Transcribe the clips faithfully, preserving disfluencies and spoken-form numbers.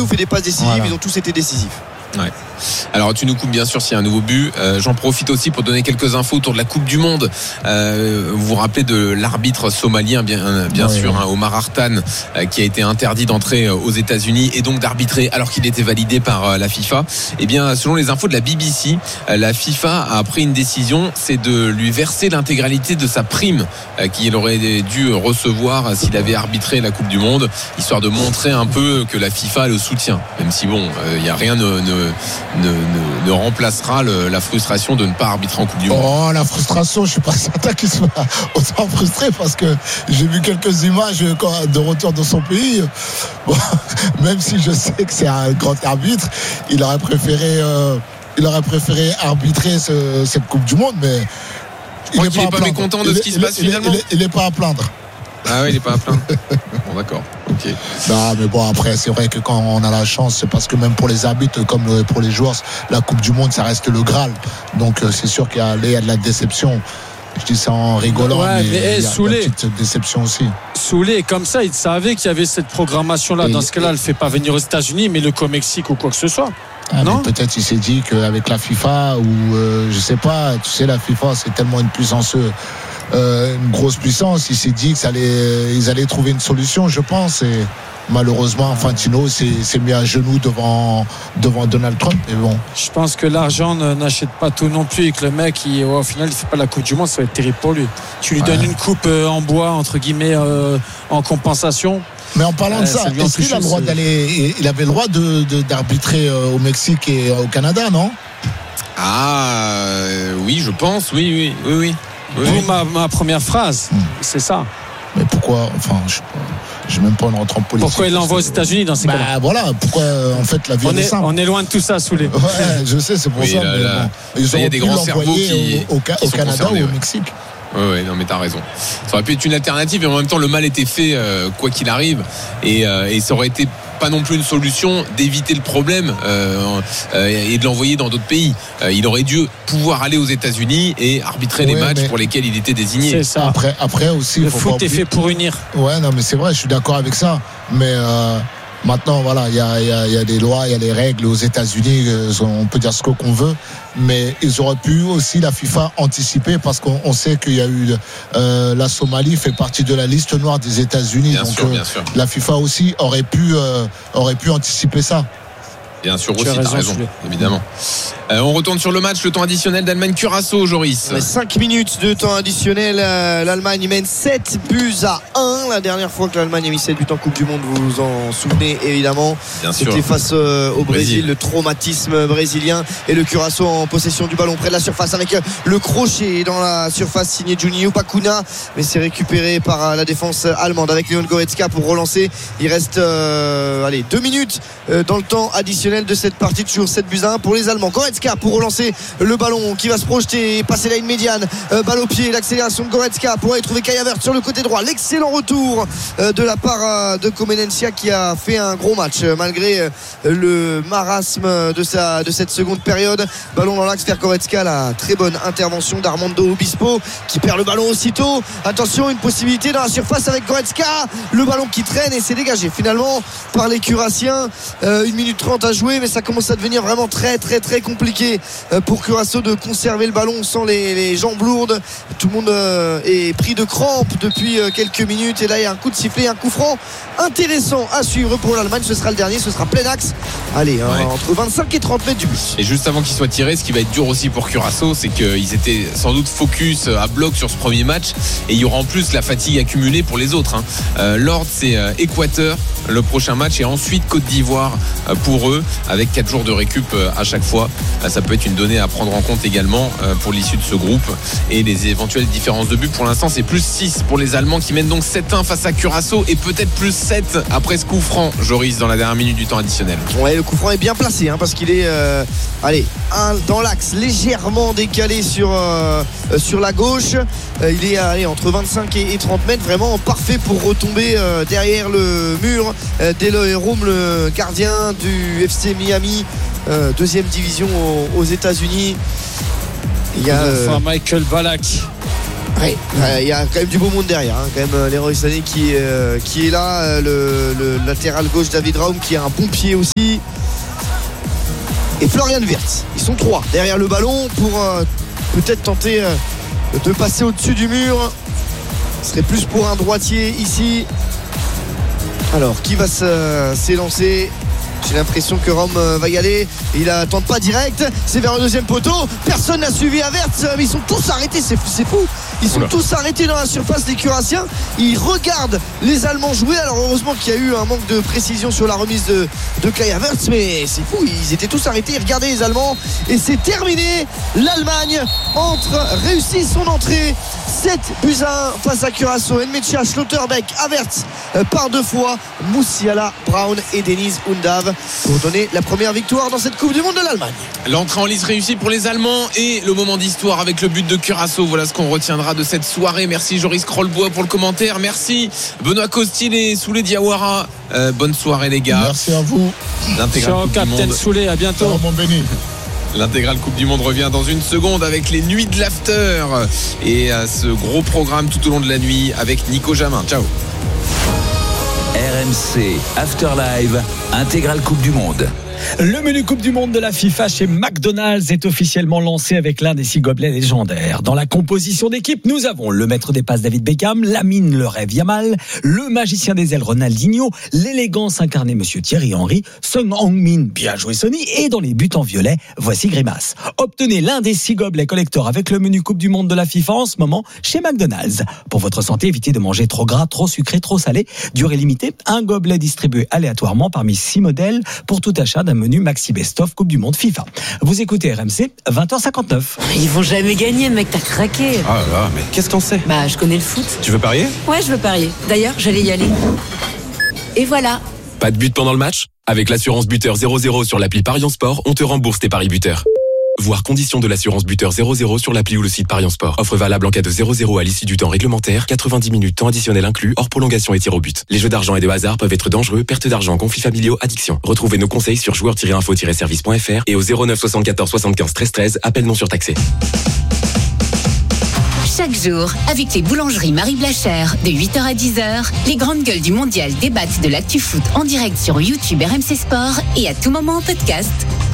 ou fait des passes décisives. Voilà. Ils ont tous été décisifs. Ouais. Alors tu nous coupes bien sûr s'il y a un nouveau but. euh, J'en profite aussi pour donner quelques infos autour de la Coupe du Monde. euh, Vous vous rappelez de l'arbitre somalien, bien, bien ouais, sûr ouais. Hein, Omar Hartan, euh, qui a été interdit d'entrer aux États-Unis et donc d'arbitrer alors qu'il était validé par euh, la FIFA. Et bien selon les infos de la B B C, euh, la FIFA a pris une décision, c'est de lui verser l'intégralité de sa prime euh, qu'il aurait dû recevoir euh, s'il avait arbitré la Coupe du Monde, histoire de montrer un peu que la FIFA le soutient. Même si bon, il euh, n'y a rien ne, ne Ne, ne, ne remplacera le, la frustration de ne pas arbitrer en Coupe du Monde. Oh, la frustration, je suis pas certain qu'il soit autant frustré parce que j'ai vu quelques images de retour dans son pays. Bon, même si je sais que c'est un grand arbitre, il aurait préféré, euh, il aurait préféré arbitrer ce, cette Coupe du Monde, mais il n'est pas, pas mécontent de il ce qui est, se passe il finalement. Il n'est pas à plaindre. Ah oui, il n'est pas à plaindre. Bon, d'accord. Ok. Non, mais bon, après, c'est vrai que quand on a la chance, c'est parce que même pour les arbitres, comme pour les joueurs, la Coupe du Monde, ça reste le Graal. Donc, c'est sûr qu'il y a, il y a de la déception. Je dis ça en rigolant, ouais, mais, mais hey, il y a Soulé, une petite déception aussi. Soulé, comme ça, il savait qu'il y avait cette programmation-là. Et, Dans ce cas-là, elle ne fait pas venir aux États-Unis, mais le qu'au Mexique ou quoi que ce soit. Ah, non, peut-être il s'est dit qu'avec la FIFA ou euh, je sais pas, tu sais, la FIFA, c'est tellement une puissance. Euh, une grosse puissance, il s'est dit qu'ils allaient, ils allaient trouver une solution, je pense, et malheureusement Infantino s'est, s'est mis à genoux devant, devant Donald Trump. Et bon. Je pense que l'argent n'achète pas tout non plus et que le mec il, au final il fait pas la Coupe du Monde, ça va être terrible pour lui. Tu lui ouais. donnes une coupe en bois entre guillemets euh, en compensation. Mais en parlant euh, de ça, ça est-ce qu'il a le droit d'aller, il avait le droit de, de, d'arbitrer au Mexique et au Canada, non? Ah euh, oui, je pense, oui, oui, oui, oui. Oui. Vous, ma, ma première phrase, mmh. c'est ça. Mais pourquoi, enfin, je sais pas, j'ai même pas une rentrée en politique. Pourquoi il l'envoie aux États-Unis dans ces bah, cas-là? Voilà, pourquoi en fait la vie on est, est simple. On est loin de tout ça, Soulé. Ouais, je sais, c'est pour oui, ça. Là, mais là, bon, ils il y a des grands cerveaux qui, au, au, qui au Canada ou au Mexique. Oui, oui, non, mais t'as raison. Ça aurait pu être une alternative, et en même temps, le mal était fait, euh, quoi qu'il arrive, et, euh, et ça aurait été pas non plus une solution d'éviter le problème euh, euh, et de l'envoyer dans d'autres pays. Euh, il aurait dû pouvoir aller aux États-Unis et arbitrer ouais, les matchs pour lesquels il était désigné. C'est ça. Après, après aussi, le foot est fait pour unir. Ouais, non, mais c'est vrai, je suis d'accord avec ça. Mais euh, maintenant, voilà, il y a, y, a, y a des lois, il y a des règles aux États-Unis. On peut dire ce qu'on veut, mais ils auraient pu aussi la FIFA anticiper parce qu'on on sait qu'il y a eu euh, la Somalie fait partie de la liste noire des États-Unis. Bien donc sûr, euh, bien sûr. La FIFA aussi aurait pu euh, aurait pu anticiper ça. Bien sûr aussi, t'as raison, raison évidemment. Euh, on retourne sur le match, le temps additionnel d'Allemagne-Curaçao, Joris. Ouais, cinq minutes de temps additionnel. Euh, L'Allemagne mène sept buts à un. La dernière fois que l'Allemagne a mis sept buts en Coupe du Monde, vous vous en souvenez évidemment. Bien C'était sûr. face euh, au Brésil, Brésil, le traumatisme brésilien. Et le Curaçao en possession du ballon près de la surface avec le crochet dans la surface signé Juninho Pacuna. Mais c'est récupéré par la défense allemande avec Leon Goretzka pour relancer. Il reste euh, allez, deux minutes euh, dans le temps additionnel de cette partie, toujours sept buts à un pour les Allemands. Goretzka pour relancer le ballon qui va se projeter, passer la ligne médiane, euh, balle au pied, l'accélération de Goretzka pour aller trouver Kai Havertz sur le côté droit. L'excellent retour euh, de la part euh, de Comenencia qui a fait un gros match euh, malgré euh, le marasme de, sa, de cette seconde période. Ballon dans l'axe vers Goretzka, la très bonne intervention d'Armando Obispo qui perd le ballon aussitôt. Attention, une possibilité dans la surface avec Goretzka, le ballon qui traîne et c'est dégagé finalement par les Curassiens. euh, une minute trente à jouer, mais ça commence à devenir vraiment très très très compliqué pour Curaçao de conserver le ballon sans les, les jambes lourdes. Tout le monde euh, est pris de crampes depuis euh, quelques minutes et là il y a un coup de sifflet, un coup franc intéressant à suivre pour l'Allemagne. Ce sera le dernier, ce sera plein axe. Allez, ouais. hein, entre vingt-cinq et trente mètres du but. Et juste avant qu'il soit tiré, ce qui va être dur aussi pour Curaçao, c'est qu'ils étaient sans doute focus à bloc sur ce premier match et il y aura en plus la fatigue accumulée pour les autres. Hein. Euh, Lord, c'est euh, Équateur le prochain match et ensuite Côte d'Ivoire euh, pour eux avec quatre jours de récup euh, à chaque fois. Euh, ça peut être une donnée à prendre en compte également euh, pour l'issue de ce groupe et les éventuelles différences de but. Pour l'instant, c'est plus six pour les Allemands qui mènent donc sept un face à Curaçao et peut-être plus sept après ce coup franc, Joris, dans la dernière minute du temps additionnel. Ouais, le coup franc est bien placé hein, parce qu'il est euh, allez, un, dans l'axe, légèrement décalé sur, euh, sur la gauche. Euh, il est allez, entre vingt-cinq et trente mètres, vraiment parfait pour retomber euh, derrière le mur. Euh, Deloy Rome, le gardien du F C Miami, euh, deuxième division aux, aux États-Unis. Il y a euh, enfin, Michael Ballack. Ouais, il y a quand même du beau monde derrière, hein. Quand même Leroy Sané qui, euh, qui est là, le, le latéral gauche David Raum qui a un bon pied aussi. Et Florian Wirtz, ils sont trois derrière le ballon pour euh, peut-être tenter euh, de passer au-dessus du mur. Ce serait plus pour un droitier ici. Alors qui va s'élancer? J'ai l'impression que Rome va y aller. Il ne tente pas direct. C'est vers le deuxième poteau. Personne n'a suivi Havertz. Mais ils sont tous arrêtés. C'est, c'est fou. Ils sont Oula. tous arrêtés dans la surface des Curassiens. Ils regardent les Allemands jouer. Alors heureusement qu'il y a eu un manque de précision sur la remise de, de Kai Havertz. Mais c'est fou. Ils étaient tous arrêtés. Ils regardaient les Allemands. Et c'est terminé. L'Allemagne entre, réussit son entrée. sept buts à un face à Curaçao. Nmecha, Schlotterbeck, Havertz euh, par deux fois. Moussiala, Brown et Deniz Undav pour donner la première victoire dans cette Coupe du Monde de l'Allemagne. L'entrée en lice réussie pour les Allemands et le moment d'histoire avec le but de Curaçao. Voilà ce qu'on retiendra de cette soirée. Merci Joris Krollbois pour le commentaire. Merci Benoît Costil et Souley Diawara. Euh, bonne soirée les gars. Merci à vous. L'intégral Captain Souley, à bientôt. Ciao, mon béni. L'intégrale Coupe du Monde revient dans une seconde avec les nuits de l'after et ce gros programme tout au long de la nuit avec Nico Jamin. Ciao. R M C After Live, intégrale Coupe du Monde. Le menu Coupe du Monde de la FIFA chez McDonald's est officiellement lancé avec l'un des six gobelets légendaires. Dans la composition d'équipe, nous avons le maître des passes David Beckham, Lamine le rêve Yamal, le magicien des ailes Ronaldinho, l'élégance incarnée Monsieur Thierry Henry, Son Heung-min, bien joué Sonny, et dans les buts en violet, voici Grimace. Obtenez l'un des six gobelets collector avec le menu Coupe du Monde de la FIFA en ce moment chez McDonald's. Pour votre santé, évitez de manger trop gras, trop sucré, trop salé. Durée limitée, un gobelet distribué aléatoirement parmi six modèles pour tout achat d'un menu Maxi Best of Coupe du Monde FIFA. Vous écoutez R M C, vingt heures cinquante-neuf. Ils vont jamais gagner, mec, t'as craqué. Ah là là, mais qu'est-ce qu'on sait? Bah, je connais le foot. Tu veux parier? Ouais, je veux parier. D'ailleurs, j'allais y aller. Et voilà. Pas de but pendant le match? Avec l'assurance buteur zéro zéro sur l'appli Parion Sport, on te rembourse tes paris buteurs. Voir conditions de l'assurance buteur zéro zéro sur l'appli ou le site Parion Sport. Offre valable en cas de zéro zéro à l'issue du temps réglementaire, quatre-vingt-dix minutes temps additionnel inclus, hors prolongation et tir au but. Les jeux d'argent et de hasard peuvent être dangereux, perte d'argent, conflits familiaux, addiction. Retrouvez nos conseils sur joueurs tiret info tiret service point f r et au zéro neuf soixante-quatorze soixante-quinze treize treize, appel non surtaxé. Chaque jour, avec les boulangeries Marie Blachère, de huit heures à dix heures, les grandes gueules du mondial débattent de l'actu foot en direct sur YouTube R M C Sport et à tout moment en podcast.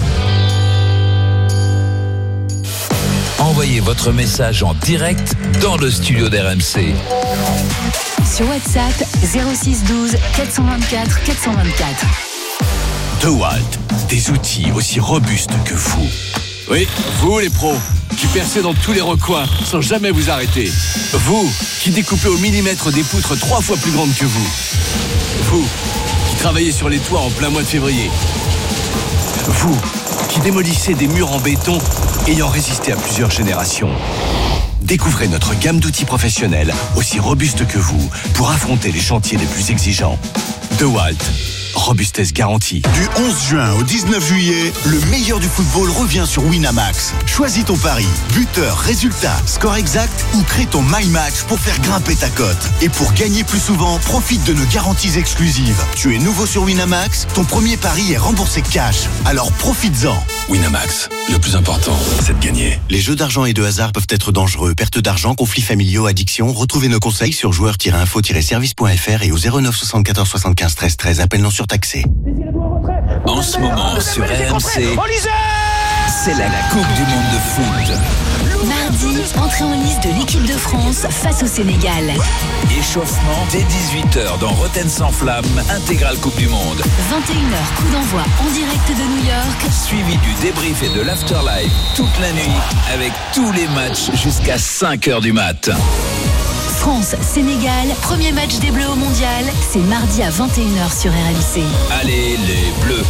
Envoyez votre message en direct dans le studio d'R M C. Sur WhatsApp zéro six douze quatre cent vingt-quatre quatre cent vingt-quatre. DeWalt, des outils aussi robustes que vous. Oui, vous les pros, qui percez dans tous les recoins sans jamais vous arrêter. Vous, qui découpez au millimètre des poutres trois fois plus grandes que vous. Vous, qui travaillez sur les toits en plein mois de février. Vous, qui démolissez des murs en béton ayant résisté à plusieurs générations. Découvrez notre gamme d'outils professionnels aussi robustes que vous pour affronter les chantiers les plus exigeants. DeWalt, robustesse garantie. Du onze juin au dix-neuf juillet, le meilleur du football revient sur Winamax. Choisis ton pari, buteur, résultat, score exact ou crée ton My Match pour faire grimper ta cote. Et pour gagner plus souvent, profite de nos garanties exclusives. Tu es nouveau sur Winamax, ton premier pari est remboursé cash. Alors profites-en. Winamax, le plus important, c'est de gagner. Les jeux d'argent et de hasard peuvent être dangereux. Perte d'argent, conflits familiaux, addiction. Retrouvez nos conseils sur joueurs tiret info tiret service point f r et au zéro neuf soixante-quatorze soixante-quinze treize treize. Appel non surtaxé. En ce moment sur R M C, c'est la Coupe du Monde de foot. Mardi, entrée en lice de l'équipe de France face au Sénégal. Échauffement dès dix-huit heures dans Rotten sans flamme, intégrale Coupe du Monde. vingt et une heures, coup d'envoi en direct de New York. Suivi du débrief et de l'afterlife toute la nuit avec tous les matchs jusqu'à cinq heures du mat. France-Sénégal, premier match des Bleus au Mondial, c'est mardi à vingt et une heures sur R M C. Allez les Bleus.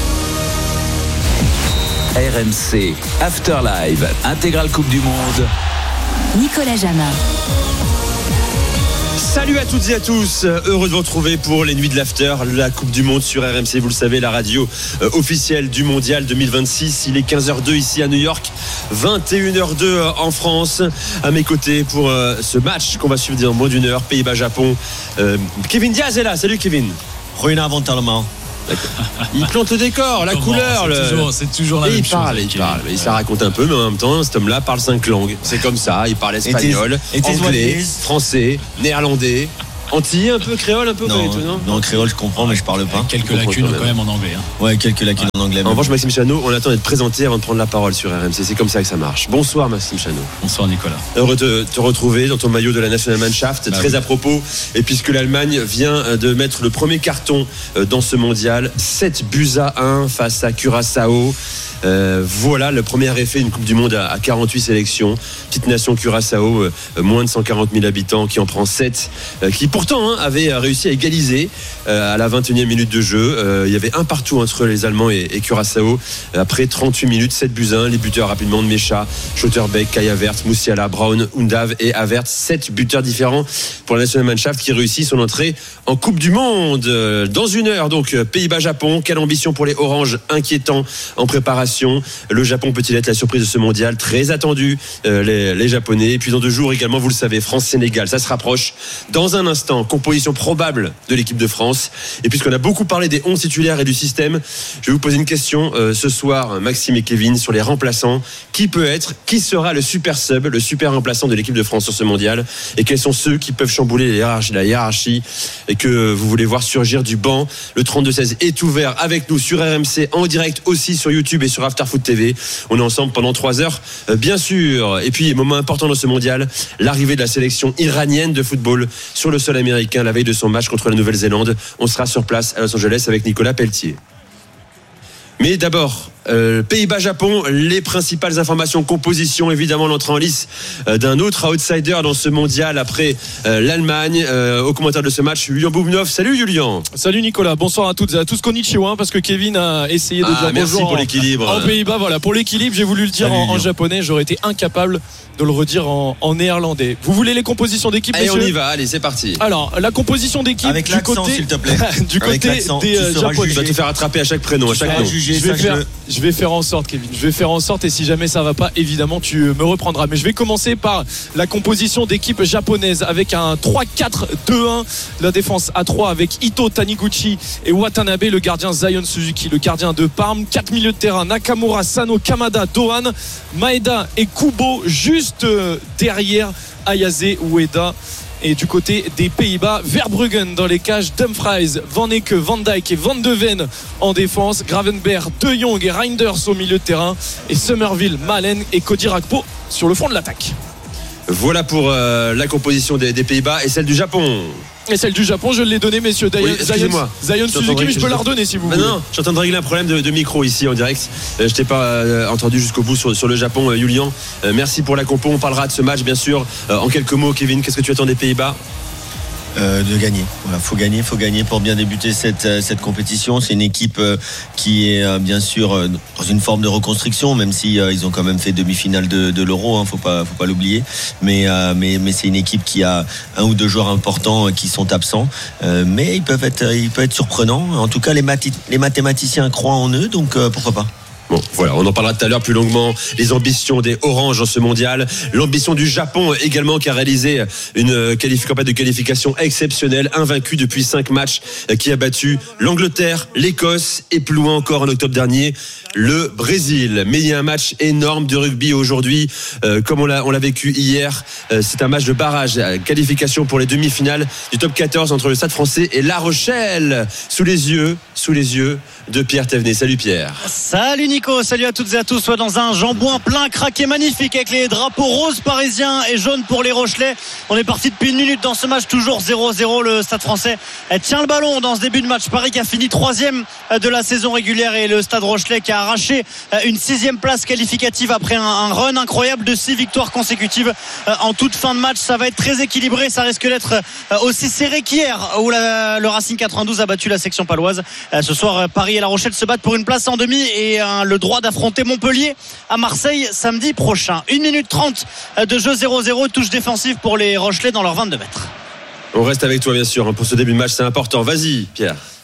R M C Afterlive, intégrale Coupe du Monde. Nicolas Jamin. Salut à toutes et à tous, heureux de vous retrouver pour les nuits de l'after, la Coupe du Monde sur R M C, vous le savez, la radio euh, officielle du Mondial deux mille vingt-six. Il est quinze heures zéro deux ici à New York, vingt et une heures zéro deux en France. À mes côtés pour euh, ce match qu'on va suivre dans moins d'une heure, Pays-Bas-Japon. Euh, Kevin Diaz est là, salut Kevin. Goedenavond allemaal. Il plante le décor, la Comment, couleur. c'est, le... toujours, c'est toujours la et même il chose. parle, il parle, il se la raconte un peu, mais en même temps, cet homme-là parle cinq langues. C'est comme ça, il parle espagnol, anglais, français, néerlandais. Antillais, un peu créole, un peu non, tout, non, non, créole, je comprends, mais je parle pas. Quelques lacunes quand même en anglais. Hein. Ouais, quelques lacunes ouais. en anglais. En revanche, Maxime Chanot, on attend d'être présenté avant de prendre la parole sur R M C. C'est comme ça que ça marche. Bonsoir, Maxime Chanot. Bonsoir, Nicolas. Heureux de te retrouver dans ton maillot de la Nationalmannschaft. Bah, très oui. à propos. Et puisque l'Allemagne vient de mettre le premier carton dans ce mondial, sept buts à un face à Curaçao. Euh, voilà le premier effet d'une Coupe du Monde à, à quarante-huit sélections. Petite nation Curaçao, euh, moins de cent quarante mille habitants, qui en prend sept, euh, qui pourtant hein, avait réussi à égaliser euh, à la vingt et unième minute de jeu. Euh, il y avait un partout entre les Allemands et, et Curaçao. Après trente-huit minutes, sept buts à un. Les buteurs rapidement de Mecha, Schotterbeck, Kai Havertz, Musiala, Braun, Undav et Havertz. sept buteurs différents pour la Nationalmannschaft qui réussit son entrée en Coupe du Monde. Dans une heure, donc, Pays-Bas-Japon. Quelle ambition pour les Oranges, inquiétant en préparation. Le Japon peut-il être la surprise de ce mondial? Très attendu, euh, les, les Japonais. Et puis dans deux jours également, vous le savez, France-Sénégal, ça se rapproche. Dans un instant, composition probable de l'équipe de France. Et puisqu'on a beaucoup parlé des onze titulaires et du système, je vais vous poser une question euh, ce soir, Maxime et Kevin, sur les remplaçants. Qui peut être, qui sera le super sub, le super remplaçant de l'équipe de France sur ce mondial? Et quels sont ceux qui peuvent chambouler les hiérarchies, la hiérarchie et que vous voulez voir surgir du banc? Le trente-deux seize est ouvert avec nous sur R M C, en direct aussi sur YouTube et sur After Foot T V. On est ensemble pendant trois heures, euh, bien sûr. Et puis, moment important dans ce mondial, l'arrivée de la sélection iranienne de football sur le sol américain la veille de son match contre la Nouvelle-Zélande. On sera sur place à Los Angeles avec Nicolas Pelletier. Mais d'abord, euh, Pays-Bas-Japon, les principales informations, composition, évidemment l'entrée en lice euh, d'un autre outsider dans ce mondial après euh, l'Allemagne. Euh, au commentaire de ce match, Julian Boubnov. Salut Julian. Salut Nicolas, bonsoir à toutes et à tous. Konnichiwa, parce que Kevin a essayé de ah, dire merci bonjour pour l'équilibre. En, en Pays-Bas. Voilà, pour l'équilibre, j'ai voulu le dire en, en japonais. J'aurais été incapable de le redire en, en néerlandais. Vous voulez les compositions d'équipe, Allez, messieurs? on y va, allez, c'est parti. Alors, la composition d'équipe avec du l'accent, côté, s'il te plaît. du côté des euh, Japonais. Tu vas te faire attraper à chaque prénom, à chaque nom. Je vais, faire, je vais faire en sorte, Kevin. Je vais faire en sorte, et si jamais ça va pas, évidemment, tu me reprendras. Mais je vais commencer par la composition d'équipe japonaise avec un trois quatre deux un. La défense à trois avec Ito, Taniguchi et Watanabe. Le gardien Zion Suzuki, le gardien de Parme. Quatre milieux de terrain, Nakamura, Sano, Kamada, Dohan, Maeda et Kubo, juste derrière Ayase, Ueda. Et du côté des Pays-Bas, Verbruggen dans les cages, Dumfries, Van Ecke, Van Dijk et Van de Ven en défense, Gravenberg, De Jong et Reinders au milieu de terrain, et Somerville, Malen et Cody Gakpo sur le front de l'attaque. Voilà pour euh, la composition des, des Pays-Bas et celle du Japon. Et celle du Japon, je l'ai donnée, messieurs. Oui, excusez-moi. Zion Suzuki, mais je peux la redonner si vous bah voulez. Non, je suis en train de régler un problème de, de micro ici en direct. Euh, je t'ai pas euh, entendu jusqu'au bout sur, sur le Japon, euh, Julian. Euh, merci pour la compo. On parlera de ce match, bien sûr. Euh, en quelques mots, Kevin, qu'est-ce que tu attends des Pays-Bas? Euh, de gagner. Voilà, faut gagner, faut gagner pour bien débuter cette cette compétition. C'est une équipe euh, qui est euh, bien sûr euh, dans une forme de reconstruction, même si euh, ils ont quand même fait demi-finale de, de l'Euro. Hein, faut pas faut pas l'oublier. Mais euh, mais mais c'est une équipe qui a un ou deux joueurs importants euh, qui sont absents. Euh, mais ils peuvent être ils peuvent être surprenants. En tout cas, les mathi- les mathématiciens croient en eux, donc euh, pourquoi pas. Bon, voilà, on en parlera tout à l'heure plus longuement. Les ambitions des Oranges dans ce mondial. L'ambition du Japon également, qui a réalisé une qualif- campagne de qualification exceptionnelle, invaincu depuis cinq matchs, qui a battu l'Angleterre, l'Écosse et plus loin encore en octobre dernier, le Brésil. Mais il y a un match énorme de rugby aujourd'hui, euh, comme on l'a, on l'a vécu hier. Euh, c'est un match de barrage, qualification pour les demi-finales du top quatorze entre le Stade Français et La Rochelle, sous les yeux, sous les yeux de Pierre Thévenet. Salut Pierre. Salut Nico, salut à toutes et à tous. Soit dans un jambouin plein, craqué, magnifique, avec les drapeaux roses parisiens et jaunes pour les Rochelais. On est parti depuis une minute dans ce match, toujours zéro zéro. Le Stade Français tient le ballon dans ce début de match. Paris qui a fini troisième de la saison régulière, et le Stade Rochelais qui a arraché une sixième place qualificative après un, un run incroyable de six victoires consécutives en toute fin de match. Ça va être très équilibré, ça risque d'être aussi serré qu'hier où la, le Racing quatre-vingt-douze a battu la section paloise. Ce soir, Paris et La Rochelle se battent pour une place en demi et euh, le droit d'affronter Montpellier à Marseille samedi prochain. une minute trente de jeu, zéro zéro, touche défensive pour les Rochelais dans leurs vingt-deux mètres. On reste avec toi bien sûr pour ce début de match, c'est important. Vas-y Pierre.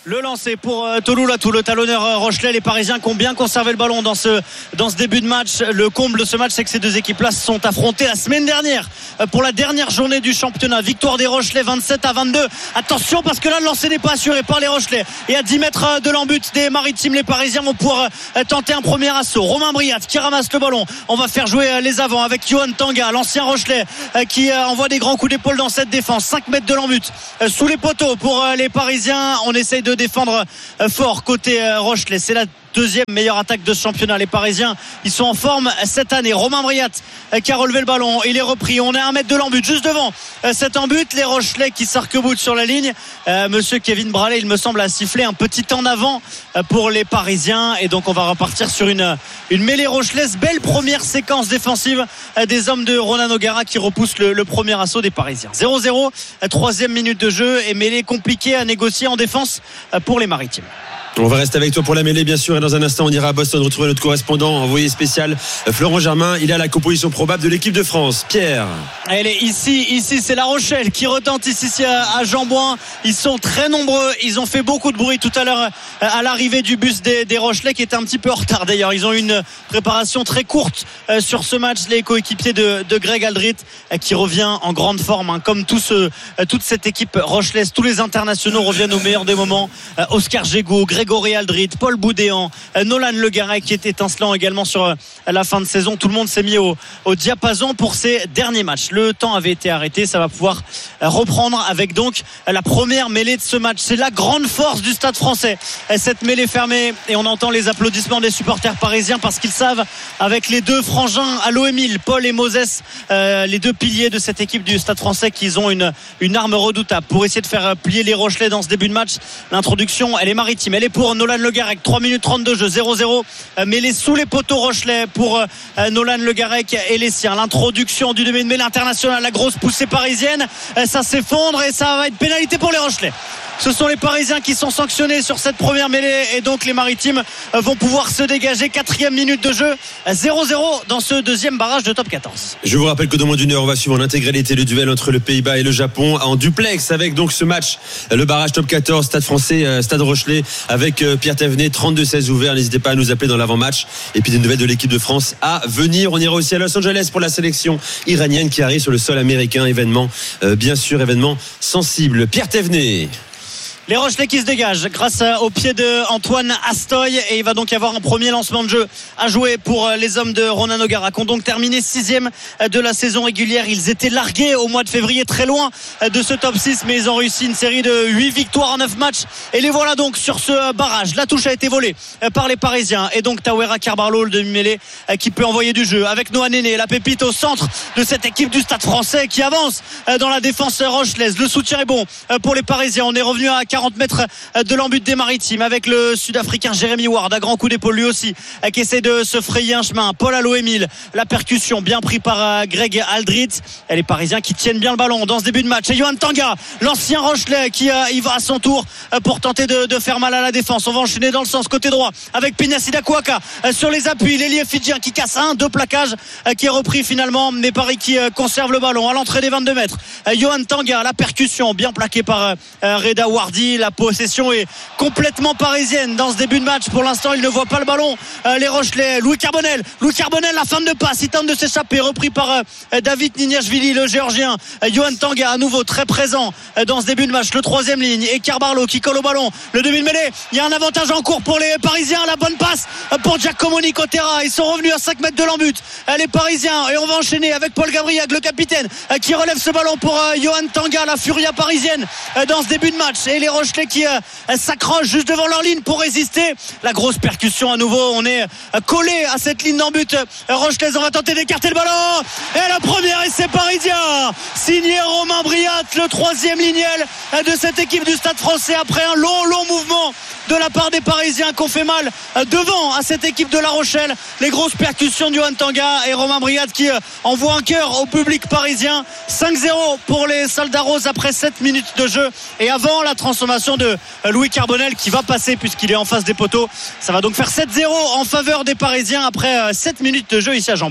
Le lancer pour euh, Toloulatou, le talonneur euh, Rochelais. Les Parisiens qui ont bien conservé le ballon dans ce, dans ce début de match. Le comble de ce match, c'est que ces deux équipes-là se sont affrontées la semaine dernière euh, pour la dernière journée du championnat. Victoire des Rochelais vingt-sept à vingt-deux. Attention parce que là, le lancer n'est pas assuré par les Rochelais. Et à dix mètres euh, de l'embut des Maritimes, les Parisiens vont pouvoir euh, tenter un premier assaut. Romain Briat qui ramasse le ballon. On va faire jouer euh, les avants avec Johan Tanga, l'ancien Rochelais, euh, qui euh, envoie des grands coups d'épaule dans cette défense. cinq mètres de l'embut euh, sous les poteaux pour euh, les Parisiens. On essaye de défendre fort côté Rochelais. C'est la deuxième meilleure attaque de ce championnat. Les Parisiens, ils sont en forme cette année. Romain Briat qui a relevé le ballon, il est repris. On est à un mètre de l'embut, juste devant cet embut. Les Rochelais qui s'arc-boutent sur la ligne. euh, Monsieur Kevin Braley, il me semble, a sifflé un petit en avant pour les Parisiens. Et donc on va repartir sur une, une mêlée rochelaise. Belle première séquence défensive des hommes de Ronan O'Gara qui repoussent le, le premier assaut des Parisiens. zéro zéro, troisième minute de jeu et mêlée compliquée à négocier en défense pour les Maritimes. On va rester avec toi pour la mêlée, bien sûr, et dans un instant on ira à Boston retrouver notre correspondant envoyé spécial Florent Germain. Il a la composition probable de l'équipe de France. Pierre. Elle est ici, ici c'est La Rochelle qui retente ici à Jean-Bouin. Ils sont très nombreux, ils ont fait beaucoup de bruit tout à l'heure à l'arrivée du bus des, des Rochelais qui était un petit peu en retard d'ailleurs. Ils ont eu une préparation très courte sur ce match, les coéquipiers de, de Greg Aldrit qui revient en grande forme, hein, comme tout ce, toute cette équipe rochelaise. Tous les internationaux reviennent au meilleur des moments. Oscar Gégaud, Greg Grégory Aldrit, Paul Boudéan, Nolan Le Garec qui est étincelant également sur la fin de saison. Tout le monde s'est mis au, au diapason pour ces derniers matchs. Le temps avait été arrêté, ça va pouvoir reprendre avec donc la première mêlée de ce match. C'est la grande force du Stade Français, cette mêlée fermée, et on entend les applaudissements des supporters parisiens parce qu'ils savent, avec les deux frangins à l'O M I L, Paul et Moses, euh, les deux piliers de cette équipe du Stade Français, qu'ils ont une, une arme redoutable pour essayer de faire plier les Rochelais dans ce début de match. L'introduction, elle est maritime, elle est pour Nolan Le Garec. Trois minutes trente-deux de jeu, zéro zéro, mêlée sous les poteaux Rochelais pour euh, Nolan Le Garec et les siens. L'introduction du demi de mêlée international, la grosse poussée parisienne, ça s'effondre et ça va être pénalité pour les Rochelais. Ce sont les Parisiens qui sont sanctionnés sur cette première mêlée et donc les Maritimes vont pouvoir se dégager. Quatrième minute de jeu, zéro zéro dans ce deuxième barrage de top quatorze. Je vous rappelle que dans moins d'une heure on va suivre en intégralité le duel entre le Pays-Bas et le Japon en duplex avec donc ce match, le barrage top quatorze, Stade Français, Stade Rochelais, avec Pierre Thévenet, trente-deux seize ouvert. N'hésitez pas à nous appeler dans l'avant-match et puis des nouvelles de l'équipe de France à venir. On ira aussi à Los Angeles pour la sélection iranienne qui arrive sur le sol américain. Événement, euh, bien sûr, événement sensible. Pierre Thévenet. Les Rochelais qui se dégagent grâce au pied de Antoine Astoy, et il va donc y avoir un premier lancement de jeu à jouer pour les hommes de Ronan O'Gara qui ont donc terminé sixième de la saison régulière. Ils étaient largués au mois de février, très loin de ce top six, mais ils ont réussi une série de huit victoires en neuf matchs et les voilà donc sur ce barrage. La touche a été volée par les Parisiens et donc Tawera Carbarlo, le demi-mêlée, qui peut envoyer du jeu avec Noah Néné, la pépite au centre de cette équipe du Stade Français qui avance dans la défense rochelaise. Le soutien est bon pour les Parisiens. On est revenu à quarante mètres de l'embut des Maritimes avec le Sud-Africain Jeremy Ward, à grand coup d'épaule lui aussi, qui essaie de se frayer un chemin. Paul à l'O M I L, la percussion bien pris par Greg Aldrit, et les Parisiens qui tiennent bien le ballon dans ce début de match. Et Johan Tanga, l'ancien Rochelais, qui euh, y va à son tour euh, pour tenter de, de faire mal à la défense. On va enchaîner dans le sens côté droit avec Pina Sidakouaka euh, sur les appuis, l'ailier fidjien qui casse un, deux plaquages, euh, qui est repris finalement, mais Paris qui euh, conserve le ballon à l'entrée des vingt-deux mètres. euh, Johan Tanga, la percussion bien plaquée par euh, Reda Wardi. La possession est complètement parisienne dans ce début de match. Pour l'instant, il ne voit pas le ballon. Euh, les Rochelais, Louis Carbonel, Louis Carbonel, la fin de passe, il tente de s'échapper, repris par euh, David Nignashvili, le Géorgien. euh, Johan Tanga à nouveau très présent euh, dans ce début de match, le troisième ligne, et Carbarlo qui colle au ballon, le demi de mêlée. Il y a un avantage en cours pour les Parisiens. La bonne passe euh, pour Giacomo Nicotera. Ils sont revenus à cinq mètres de l'embut, euh, les Parisiens, et on va enchaîner avec Paul Gabriel, le capitaine, euh, qui relève ce ballon pour euh, Johan Tanga, la furia parisienne euh, dans ce début de match, et les Rochelais qui euh, s'accrochent juste devant leur ligne pour résister. La grosse percussion à nouveau, on est euh, collé à cette ligne d'en but euh, rochelaise. On va tenter d'écarter le ballon, et la première essai parisien signé Romain Briat, le troisième lignel euh, de cette équipe du Stade Français, après un long long mouvement de la part des Parisiens qui ont fait mal euh, devant à cette équipe de La Rochelle. Les grosses percussions de Johan Tanga et Romain Briat qui euh, envoie un cœur au public parisien. Cinq zéro pour les soldats roses après sept minutes de jeu, et avant la transformation de euh, Louis Carbonel qui va passer puisqu'il est en face des poteaux. Ça va donc faire sept zéro en faveur des Parisiens après euh, sept minutes de jeu ici à Jean-Bouin.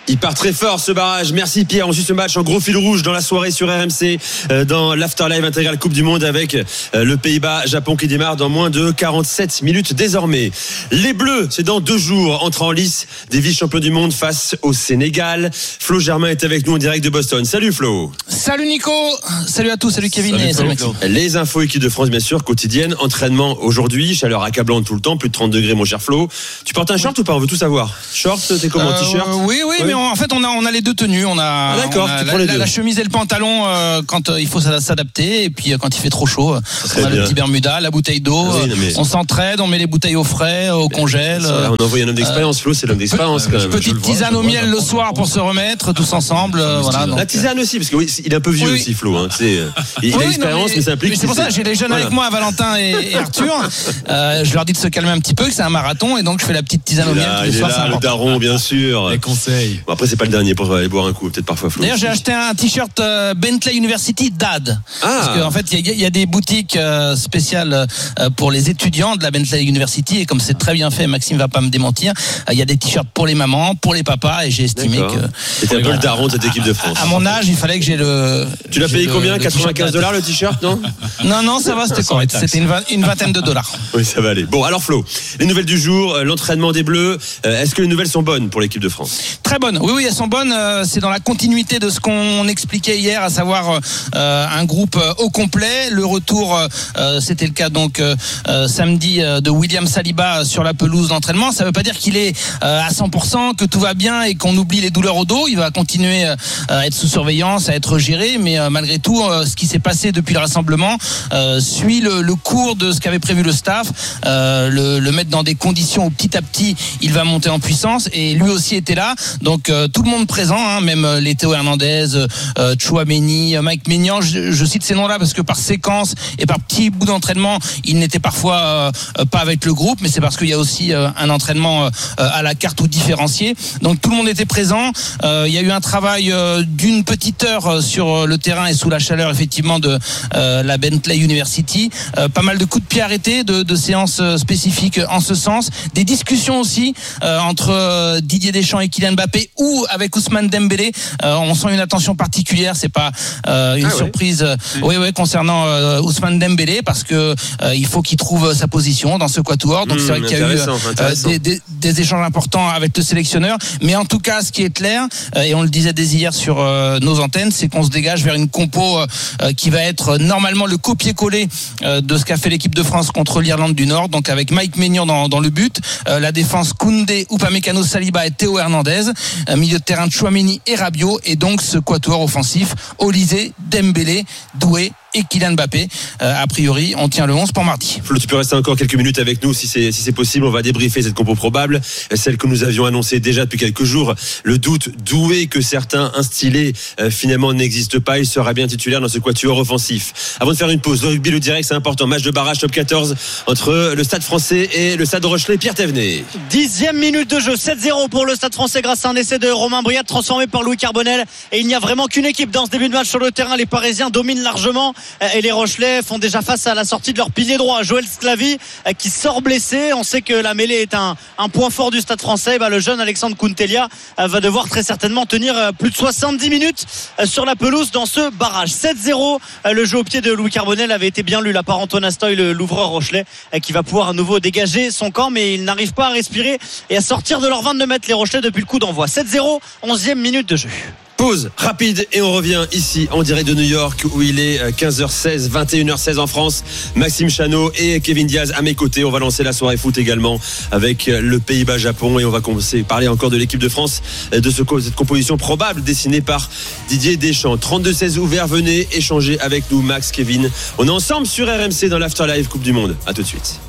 Il part très fort ce barrage. Merci Pierre. On suit ce match en gros fil rouge dans la soirée sur R M C, euh, dans l'Afterlive intégrale Coupe du Monde avec euh, le Pays-Bas-Japon qui démarre dans moins de quarante-sept minutes désormais. Les Bleus, c'est dans deux jours, entrent en lice des vice-champions du monde face au Sénégal. Flo Germain est avec nous en direct de Boston. Salut Flo. Salut Nico. Salut à tous. Salut Kevin salut et salut Maxime. Les infos équipe de France bien sûr, quotidienne. Entraînement aujourd'hui, chaleur accablante tout le temps, plus de trente degrés mon cher Flo. Tu portes un short oui. ou pas? On veut tout savoir. Short, t'es comment? Euh, T-shirt? Oui, oui, oui, mais en fait on a, on a les deux tenues. On a, ah, d'accord, on a la, la, la, la chemise et le pantalon euh, quand euh, il faut s'adapter, et puis euh, quand il fait trop chaud, euh, on a bien. Le petit Bermuda, la bouteille d'eau. Ah, oui, mais... On s'entraide, on met les bouteilles au frais, au congèle. Euh, on envoie un homme d'expérience. Euh, Flo, c'est l'homme d'expérience quand même. Petite tisane au miel le soir pour se remettre tous ensemble. Euh, voilà, donc, la tisane aussi, parce qu'il est un peu vieux oui. aussi, Flo. Hein, il oui, a l'expérience, mais, mais ça implique. C'est pour ça que j'ai les jeunes voilà. avec moi, Valentin et, et Arthur. Euh, je leur dis de se calmer un petit peu, que c'est un marathon, et donc je fais la petite tisane au miel tous les soirs. C'est le daron, bien sûr. Les conseils. Bon, après, c'est pas le dernier pour aller boire un coup, peut-être parfois Flo. D'ailleurs, j'ai acheté un t-shirt euh, Bentley University Dad. Ah. Parce qu'en fait, il y, y a des boutiques euh, spéciales euh, pour les étudiants de la Bentley University, et comme c'est très bien fait, Maxime va pas me démentir, il euh, y a des t-shirts pour les mamans, pour les papas, et j'ai estimé D'accord. que. C'était un peu le daron de cette équipe de France. À, à mon âge, il fallait que j'ai le. Tu l'as payé le, combien? quatre-vingt-quinze dollars le t-shirt, non? Non, non, ça va, c'était correct. C'était une, va- une vingtaine de dollars. Oui, ça va aller. Bon, alors Flo, les nouvelles du jour, euh, l'entraînement des Bleus, euh, est-ce que les nouvelles sont bonnes pour l'équipe de France? Très bonnes. Oui, oui, elles sont bonnes. Euh, c'est dans la continuité de ce qu'on expliquait hier, à savoir euh, un groupe euh, au complet. Le retour, euh, c'était le cas donc euh, samedi euh, de William Saliba sur la pelouse d'entraînement. Ça ne veut pas dire qu'il est euh, à cent pour cent, que tout va bien et qu'on oublie les douleurs au dos. Il va continuer euh, à être sous surveillance, à être géré, mais euh, malgré tout, euh, ce qui s'est passé depuis le rassemblement euh, suit le, le cours de ce qu'avait prévu le staff, euh, le, le mettre dans des conditions où petit à petit il va monter en puissance, et lui aussi était là, donc euh, tout le monde présent, hein, même euh, les Théo Hernandez, euh, Chouameni, Mike Maignan, je, je cite ces noms-là parce que par séquence et par petits bouts d'entraînement ils n'étaient parfois euh, pas avec le groupe, mais c'est parce qu'il y a aussi euh, un entraînement euh, à la carte ou différencié, donc tout le monde était présent. Euh, il y a eu un travail euh, d'une petite heure sur le terrain et sous la chaleur effectivement de euh, la Bentley University, euh, pas mal de coups de pied arrêtés, de, de séances spécifiques en ce sens, des discussions aussi euh, entre euh, Didier Deschamps et Kylian Mbappé, ou avec Ousmane Dembélé. Euh, on sent une attention particulière, c'est pas euh, une ah surprise ouais. oui oui concernant euh, Ousmane Dembélé, parce que euh, il faut qu'il trouve sa position dans ce quatuor, donc mmh, c'est vrai qu'il y a eu euh, des, des, des échanges importants avec le sélectionneur, mais en tout cas ce qui est clair, euh, et on le disait dès hier sur euh, nos antennes, c'est qu'on se dégage vers une compo euh, qui va être normalement le copier-coller euh, de ce qu'a fait l'équipe de France contre l'Irlande du Nord, donc avec Mike Maignan dans, dans le but, euh, la défense Koundé, Upamecano, Saliba et Théo Hernandez, euh, milieu de terrain Chouameni et Rabiot, et donc ce quatuor offensif Olysée, Dembélé, Doué et Kylian Mbappé. Euh, a priori, on tient le onze pour mardi. Flo, tu peux rester encore quelques minutes avec nous si c'est, si c'est possible. On va débriefer cette compo probable, celle que nous avions annoncée déjà depuis quelques jours. Le doute Doué que certains instillés euh, finalement n'existe pas. Il sera bien titulaire dans ce quatuor offensif. Avant de faire une pause, le rugby, le direct, c'est important. Match de barrage top quatorze entre le Stade français et le Stade Rochelais. Pierre Thévenet. Dixième minute de jeu, sept zéro pour le Stade français grâce à un essai de Romain Briat transformé par Louis Carbonel. Et il n'y a vraiment qu'une équipe dans ce début de match sur le terrain. Les Parisiens dominent largement et les Rochelais font déjà face à la sortie de leur pilier droit, Joël Sclavi, qui sort blessé. On sait que la mêlée est un, un point fort du Stade français. Bah, le jeune Alexandre Kountelia va devoir très certainement tenir plus de soixante-dix minutes sur la pelouse dans ce barrage. sept zéro, le jeu au pied de Louis Carbonel avait été bien lu là par Antoine Astoy, le l'ouvreur Rochelais, qui va pouvoir à nouveau dégager son camp, mais il n'arrive pas à respirer et à sortir de leurs vingt-deux mètres les Rochelais depuis le coup d'envoi. sept zéro, onzième minute de jeu. Pause rapide et on revient ici en direct de New York où il est quinze heures seize, vingt et une heures seize en France. Maxime Chanot et Kevin Diaz à mes côtés. On va lancer la soirée foot également avec le Pays-Bas-Japon et on va commencer parler encore de l'équipe de France, de ce, cette composition probable dessinée par Didier Deschamps. trente-deux seize ouvert, venez échanger avec nous Max, Kevin. On est ensemble sur R M C dans l'Afterlive Coupe du Monde. À tout de suite.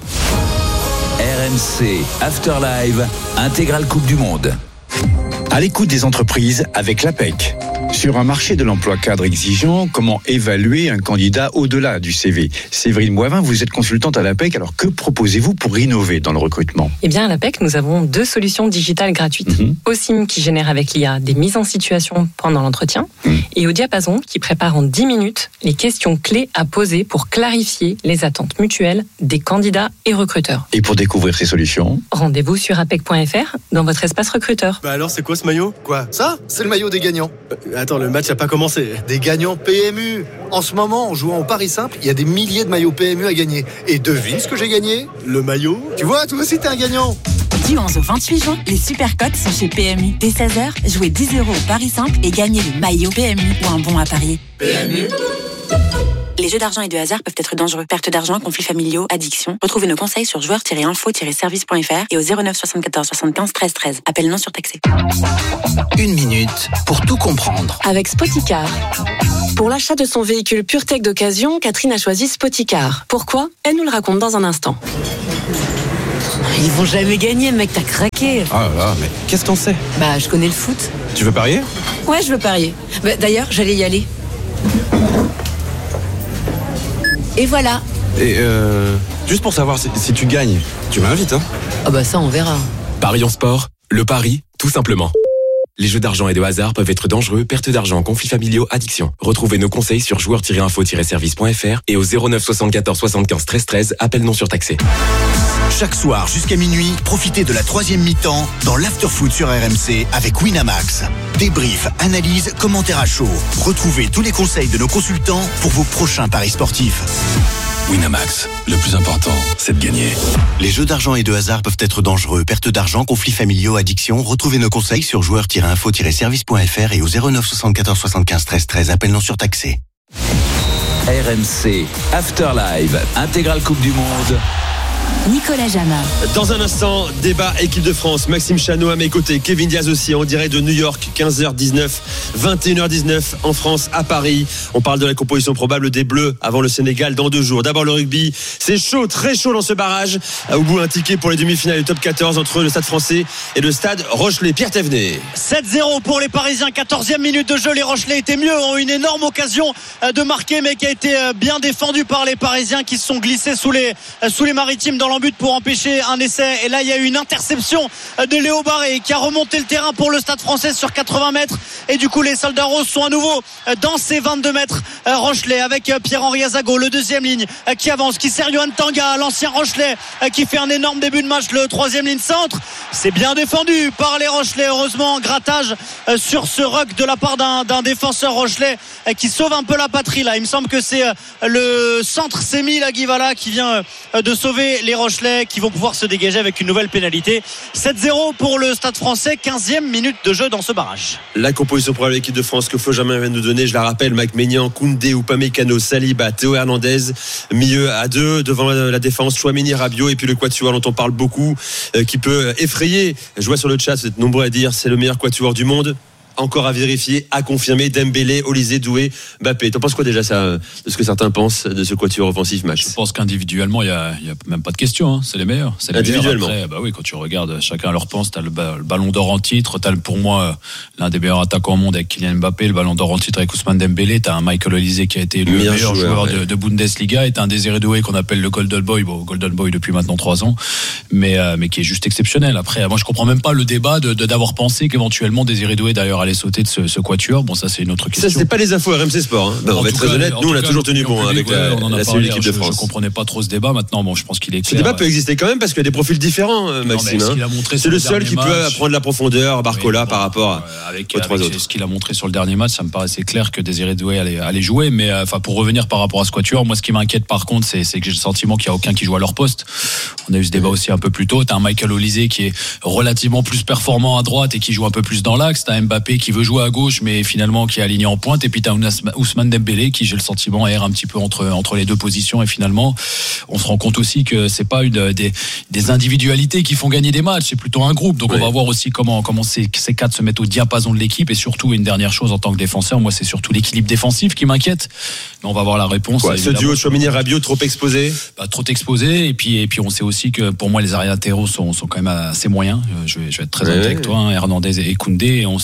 R M C Afterlive, intégrale Coupe du Monde. À l'écoute des entreprises avec l'A P E C. Sur un marché de l'emploi cadre exigeant, comment évaluer un candidat au-delà du C V? Séverine Boivin, vous êtes consultante à l'APEC, alors que proposez-vous pour innover dans le recrutement? Eh bien, à l'APEC, nous avons deux solutions digitales gratuites. Mm-hmm. OSIM qui génère avec l'I A des mises en situation pendant l'entretien mm. et au Diapason qui prépare en dix minutes les questions clés à poser pour clarifier les attentes mutuelles des candidats et recruteurs. Et pour découvrir ces solutions, rendez-vous sur apec point f r dans votre espace recruteur. Bah alors, c'est quoi ce maillot? Quoi? Ça? C'est le maillot des gagnants. Euh, attends, le match n'a pas commencé. Des gagnants P M U. En ce moment, en jouant au Paris Simple, il y a des milliers de maillots P M U à gagner. Et devine ce que j'ai gagné? Le maillot. Tu vois, toi aussi t'es un gagnant. Du onze au vingt-huit juin, les super cotes sont chez P M U. Dès seize heures, jouez dix euros au Paris Simple et gagnez le maillot P M U ou un bon à parier. P M U. Les jeux d'argent et de hasard peuvent être dangereux. Perte d'argent, conflits familiaux, addiction. Retrouvez nos conseils sur joueurs tiret info tiret service point f r et au zéro neuf soixante-quatorze soixante-quinze treize treize. Appel non surtaxé. Une minute pour tout comprendre. Avec Spoticar. Pour l'achat de son véhicule PureTech d'occasion, Catherine a choisi Spoticar. Pourquoi? Elle nous le raconte dans un instant. Ils vont jamais gagner, mec, t'as craqué. Ah là là, mais qu'est-ce qu'on sait? Bah, je connais le foot. Tu veux parier? Ouais, je veux parier. Bah, d'ailleurs, j'allais y aller. Et voilà. Et euh, juste pour savoir si, si tu gagnes, tu m'invites, hein? Ah bah ça, on verra. Paris en sport, le pari, tout simplement. Les jeux d'argent et de hasard peuvent être dangereux, perte d'argent, conflits familiaux, addiction. Retrouvez nos conseils sur joueurs tiret info tiret service point f r et au zéro neuf soixante-quatorze soixante-quinze treize treize, appel non surtaxé. Chaque soir jusqu'à minuit, profitez de la troisième mi-temps dans l'Afterfoot sur R M C avec Winamax. Débrief, analyse, commentaires à chaud. Retrouvez tous les conseils de nos consultants pour vos prochains paris sportifs. Winamax, le plus important, c'est de gagner. Les jeux d'argent et de hasard peuvent être dangereux. Perte d'argent, conflits familiaux, addiction. Retrouvez nos conseils sur joueurs tiret info tiret service point f r et au zéro neuf soixante-quatorze soixante-quinze treize treize, appel non surtaxé. R M C, After Live, intégrale Coupe du Monde. Nicolas Jamin. Dans un instant, débat équipe de France. Maxime Chanot à mes côtés, Kevin Diaz aussi en direct de New York, quinze heures dix-neuf, vingt et une heures dix-neuf en France, à Paris. On parle de la composition probable des Bleus avant le Sénégal dans deux jours. D'abord le rugby, c'est chaud, très chaud dans ce barrage. Au bout un ticket pour les demi-finales du top quatorze entre le Stade Français et le Stade Rochelet. Pierre Thévenet. sept zéro pour les Parisiens, quatorzième minute de jeu. Les Rochelais étaient mieux, ont eu une énorme occasion de marquer, mais qui a été bien défendue par les Parisiens qui se sont glissés sous les, sous les maritimes dans l'embut pour empêcher un essai. Et là il y a eu une interception de Léo Barré qui a remonté le terrain pour le Stade Français sur quatre-vingts mètres, et du coup les soldats roses sont à nouveau dans ces vingt-deux mètres. Rochelais avec Pierre-Henri Azago, le deuxième ligne qui avance, qui sert Johan Tanga, l'ancien Rochelais qui fait un énorme début de match, le troisième ligne centre. C'est bien défendu par les Rochelais, heureusement. Grattage sur ce ruck de la part d'un, d'un défenseur Rochelais qui sauve un peu la patrie là. Il me semble que c'est le centre Semi Laguivala qui vient de sauver les Rochelais, qui vont pouvoir se dégager avec une nouvelle pénalité. sept zéro pour le Stade Français, quinzième minute de jeu dans ce barrage. La composition probable de l'équipe de France que Feu Germain vient de nous donner, je la rappelle: Mike Maignan, Koundé, Upamecano, Saliba, Théo Hernandez, milieu à deux devant la défense, Chouameni, Rabiot, et puis le quatuor dont on parle beaucoup, euh, qui peut effrayer. Je vois sur le chat, vous êtes nombreux à dire c'est le meilleur quatuor du monde. Encore à vérifier, à confirmer. Dembélé, Olysée, Doué, Mbappé. T'en penses quoi déjà ça, de ce que certains pensent de ce quatuor offensif, Max? Je pense qu'individuellement, il n'y a, a même pas de question. Hein. C'est les meilleurs. C'est les individuellement. Meilleurs. Après, bah oui, quand tu regardes, chacun leur pense. T'as le, le ballon d'or en titre. T'as pour moi l'un des meilleurs attaquants au monde avec Kylian Mbappé. Le ballon d'or en titre avec Ousmane Dembélé. T'as un Michael Olysée qui a été le meilleur, meilleur joueur, joueur ouais. de, de Bundesliga. Et t'as un Désiré Doué qu'on appelle le Golden Boy. Bon, Golden Boy depuis maintenant trois ans, mais euh, mais qui est juste exceptionnel. Après, moi, je comprends même pas le débat de, de d'avoir pensé qu'éventuellement Désiré Doué d'ailleurs allait sauter de ce, ce quatuor. Bon, ça c'est une autre question. Ça c'est pas les infos R M C Sport. Hein. Ben, on va être très cas, honnête. Nous on a cas, toujours tenu bon avec ouais, la, on en a la parlé, l'équipe de France. Je, je comprenais pas trop ce débat. Maintenant, bon, je pense qu'il est clair. Ce débat peut exister quand même parce qu'il y a des profils différents, Maxime. Non, hein. C'est le seul qui match, peut prendre la profondeur, Barcola, oui, bon, par rapport euh, avec, aux trois avec autres. Ce qu'il a montré sur le dernier match, ça me paraissait clair que Désiré Doué allait, allait jouer. Mais enfin, euh, pour revenir par rapport à ce quatuor, moi, ce qui m'inquiète par contre, c'est, c'est que j'ai le sentiment qu'il y a aucun qui joue à leur poste. On a eu ce débat aussi un peu plus tôt. T'as un Michael Olysée qui est relativement plus performant à droite et qui joue un peu plus dans l'axe. T'as Mbappé qui veut jouer à gauche, mais finalement qui est aligné en pointe. Et puis t'as Ousmane Dembélé qui, j'ai le sentiment, erre un petit peu entre entre les deux positions. Et finalement, on se rend compte aussi que c'est pas une des, des individualités qui font gagner des matchs, c'est plutôt un groupe. Donc oui. On va voir aussi comment comment ces, ces quatre se mettent au diapason de l'équipe. Et surtout, une dernière chose en tant que défenseur, moi c'est surtout l'équilibre défensif qui m'inquiète. Mais on va voir la réponse. Quoi, ce duo Chouameni-Rabiot trop exposé. Bah, trop exposé. Et puis et puis on sait aussi que pour moi les arrières latéraux sont sont quand même assez moyens. Je vais je vais être très honnête ouais, avec ouais. toi, hein, Hernandez et Koundé. Et on sait que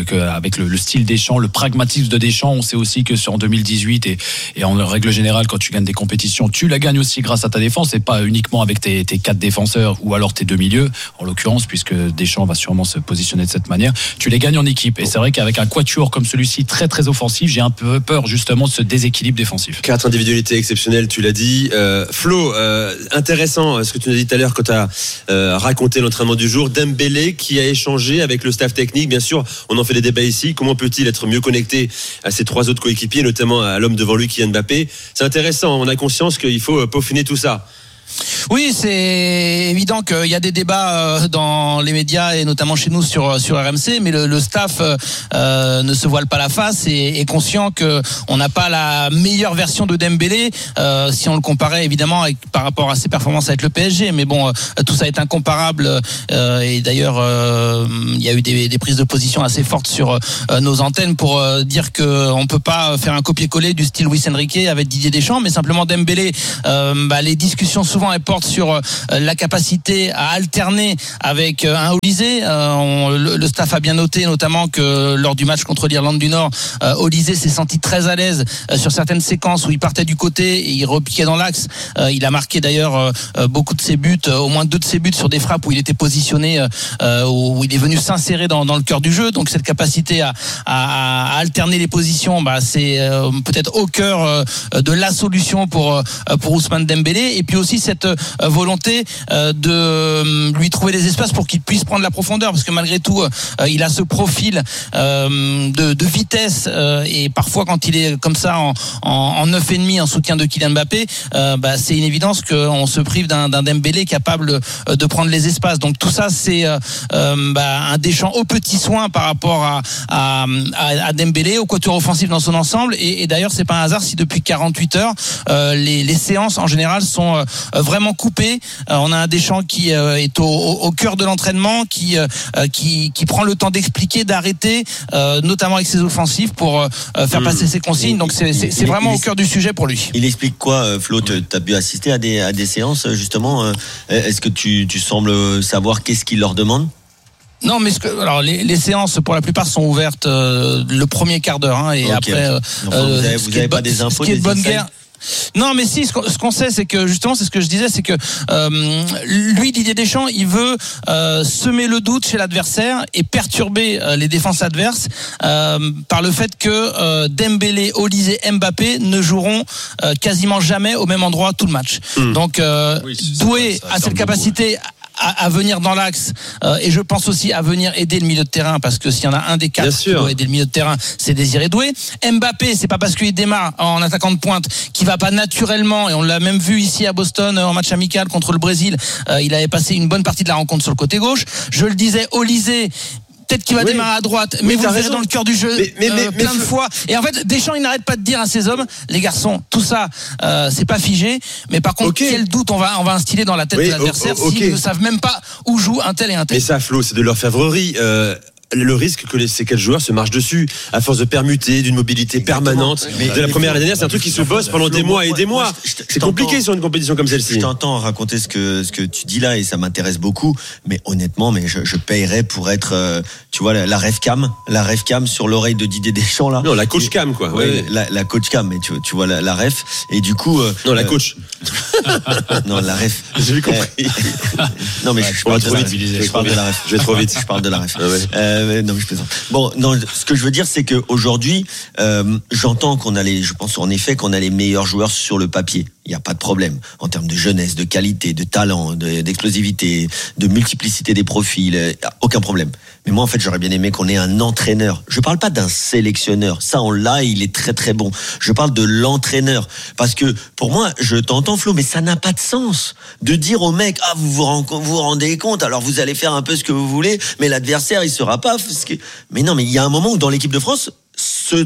que, que avec le, le style Deschamps, le pragmatisme de Deschamps, on sait aussi que sur en deux mille dix-huit et, et en règle générale, quand tu gagnes des compétitions, tu la gagnes aussi grâce à ta défense et pas uniquement avec tes, tes quatre défenseurs ou alors tes deux milieux, en l'occurrence, puisque Deschamps va sûrement se positionner de cette manière. Tu les gagnes en équipe. Et c'est vrai qu'avec un quatuor comme celui-ci, très très offensif, j'ai un peu peur justement de ce déséquilibre défensif. Quatre individualités exceptionnelles, tu l'as dit. Euh, Flo, euh, intéressant ce que tu nous as dit tout à l'heure quand tu as euh, raconté l'entraînement du jour. Dembélé qui a échangé avec le staff technique. Bien sûr, on en fait des débats ici. Comment peut-il être mieux connecté à ses trois autres coéquipiers, notamment à l'homme devant lui, Kylian Mbappé? C'est intéressant. On a conscience qu'il faut peaufiner tout ça. Oui, c'est évident qu'il y a des débats dans les médias et notamment chez nous sur sur R M C, mais le, le staff euh, ne se voile pas la face et est conscient que on n'a pas la meilleure version de Dembélé euh, si on le comparait évidemment avec, par rapport à ses performances avec le P S G. Mais bon, euh, tout ça est incomparable euh, et d'ailleurs euh, il y a eu des, des prises de position assez fortes sur euh, nos antennes pour euh, dire que on peut pas faire un copier-coller du style Luis Enrique avec Didier Deschamps, mais simplement Dembélé. Euh, bah, les discussions souvent elle porte sur euh, la capacité à alterner avec euh, un Olysée. Euh, on, le, le staff a bien noté notamment que lors du match contre l'Irlande du Nord, euh, Olysée s'est senti très à l'aise euh, sur certaines séquences où il partait du côté et il repiquait dans l'axe. Euh, il a marqué d'ailleurs euh, beaucoup de ses buts, euh, au moins deux de ses buts sur des frappes où il était positionné, euh, où il est venu s'insérer dans, dans le cœur du jeu. Donc cette capacité à, à, à alterner les positions, bah, c'est euh, peut-être au cœur euh, de la solution pour, euh, pour Ousmane Dembélé. Et puis aussi cette euh, volonté euh, de euh, lui trouver des espaces pour qu'il puisse prendre la profondeur, parce que malgré tout euh, il a ce profil euh, de, de vitesse euh, et parfois quand il est comme ça en, en, en neuf et demi en soutien de Kylian Mbappé, euh, bah, c'est une évidence qu'on se prive d'un, d'un Dembélé capable euh, de prendre les espaces. Donc tout ça c'est euh, euh, bah, un Deschamps au petit soin par rapport à, à, à, à Dembélé, au quatuor offensif dans son ensemble. Et, et d'ailleurs c'est pas un hasard si depuis quarante-huit heures euh, les, les séances en général sont euh, vraiment coupées. Euh, on a un Deschamps qui euh, est au, au, au cœur de l'entraînement, qui, euh, qui, qui prend le temps d'expliquer, d'arrêter, euh, notamment avec ses offensifs pour euh, faire passer ses consignes. Donc c'est, c'est, c'est vraiment au cœur du sujet pour lui. Il explique quoi, Flo? Tu as pu assister à des, à des séances justement. Est-ce que tu, tu sembles savoir qu'est-ce qu'il leur demande? Non, mais ce que, alors les, les séances pour la plupart sont ouvertes euh, le premier quart d'heure hein, et okay, après. Okay. Donc, euh, vous avez, vous avez pas des infos, ce qui est de bonne insights? guerre. Non, mais si, ce qu'on, ce qu'on sait, c'est que justement, c'est ce que je disais, c'est que euh, lui, Didier Deschamps, il veut euh, semer le doute chez l'adversaire et perturber euh, les défenses adverses euh, par le fait que euh, Dembélé, Olysée, Mbappé ne joueront euh, quasiment jamais au même endroit tout le match. Mmh. Donc, euh, oui, Doué a cette capacité. Beaucoup, ouais. À, à venir dans l'axe euh, et je pense aussi à venir aider le milieu de terrain, parce que s'il y en a un des quatre qui doit aider le milieu de terrain, c'est Désiré Doué. Mbappé, c'est pas parce qu'il démarre en attaquant de pointe qu'il va pas naturellement, et on l'a même vu ici à Boston en match amical contre le Brésil, euh, il avait passé une bonne partie de la rencontre sur le côté gauche. Je le disais, Olysée, peut-être qu'il va oui. démarrer à droite, mais oui, vous le verrez dans le cœur du jeu mais, mais, mais, euh, plein mais, de fois. Et en fait, Deschamps, il n'arrête pas de dire à ses hommes, les garçons, tout ça, euh, c'est pas figé. Mais par contre, okay. quel doute on va, on va instiller dans la tête oui, de l'adversaire oh, oh, okay. s'ils ne savent même pas où joue un tel et un tel. Mais ça, Flo, c'est de l'orfèvrerie. Euh... Le risque que les, ces quatre joueurs se marchent dessus à force de permuter, d'une mobilité Exactement. permanente. Mais de la première à la dernière, c'est un truc qui se bosse pendant des mois et des mois. C'est compliqué sur une compétition comme celle-ci. Je t'entends raconter ce que ce que tu dis là et ça m'intéresse beaucoup. Mais honnêtement, mais je, je paierais pour être, euh, tu vois, la, la ref cam, la ref cam sur l'oreille de Didier Deschamps là. Non, la coach cam quoi. Ouais, ouais. La, la coach cam, mais tu, tu vois la, la ref et du coup. Euh, non, la coach. Euh, non, la ref. J'ai compris. Euh, non mais ouais, je, parle de la, je parle de la ref. Je vais trop vite. Je parle de la ref. Ah ouais. euh, non mais je plaisante. Bon, non, ce que je veux dire, c'est qu'aujourd'hui, euh, j'entends qu'on a les, je pense en effet qu'on a les meilleurs joueurs sur le papier. Il n'y a pas de problème en termes de jeunesse, de qualité, de talent, de, d'explosivité, de multiplicité des profils, aucun problème. Mais moi, en fait, j'aurais bien aimé qu'on ait un entraîneur. Je parle pas d'un sélectionneur. Ça, on l'a, il est très très bon. Je parle de l'entraîneur. Parce que, pour moi, je t'entends, Flo, mais ça n'a pas de sens de dire aux mecs, ah, vous vous, rend, vous vous rendez compte, alors vous allez faire un peu ce que vous voulez, mais l'adversaire, il sera pas... Ce que... Mais non, mais il y a un moment où dans l'équipe de France, ce,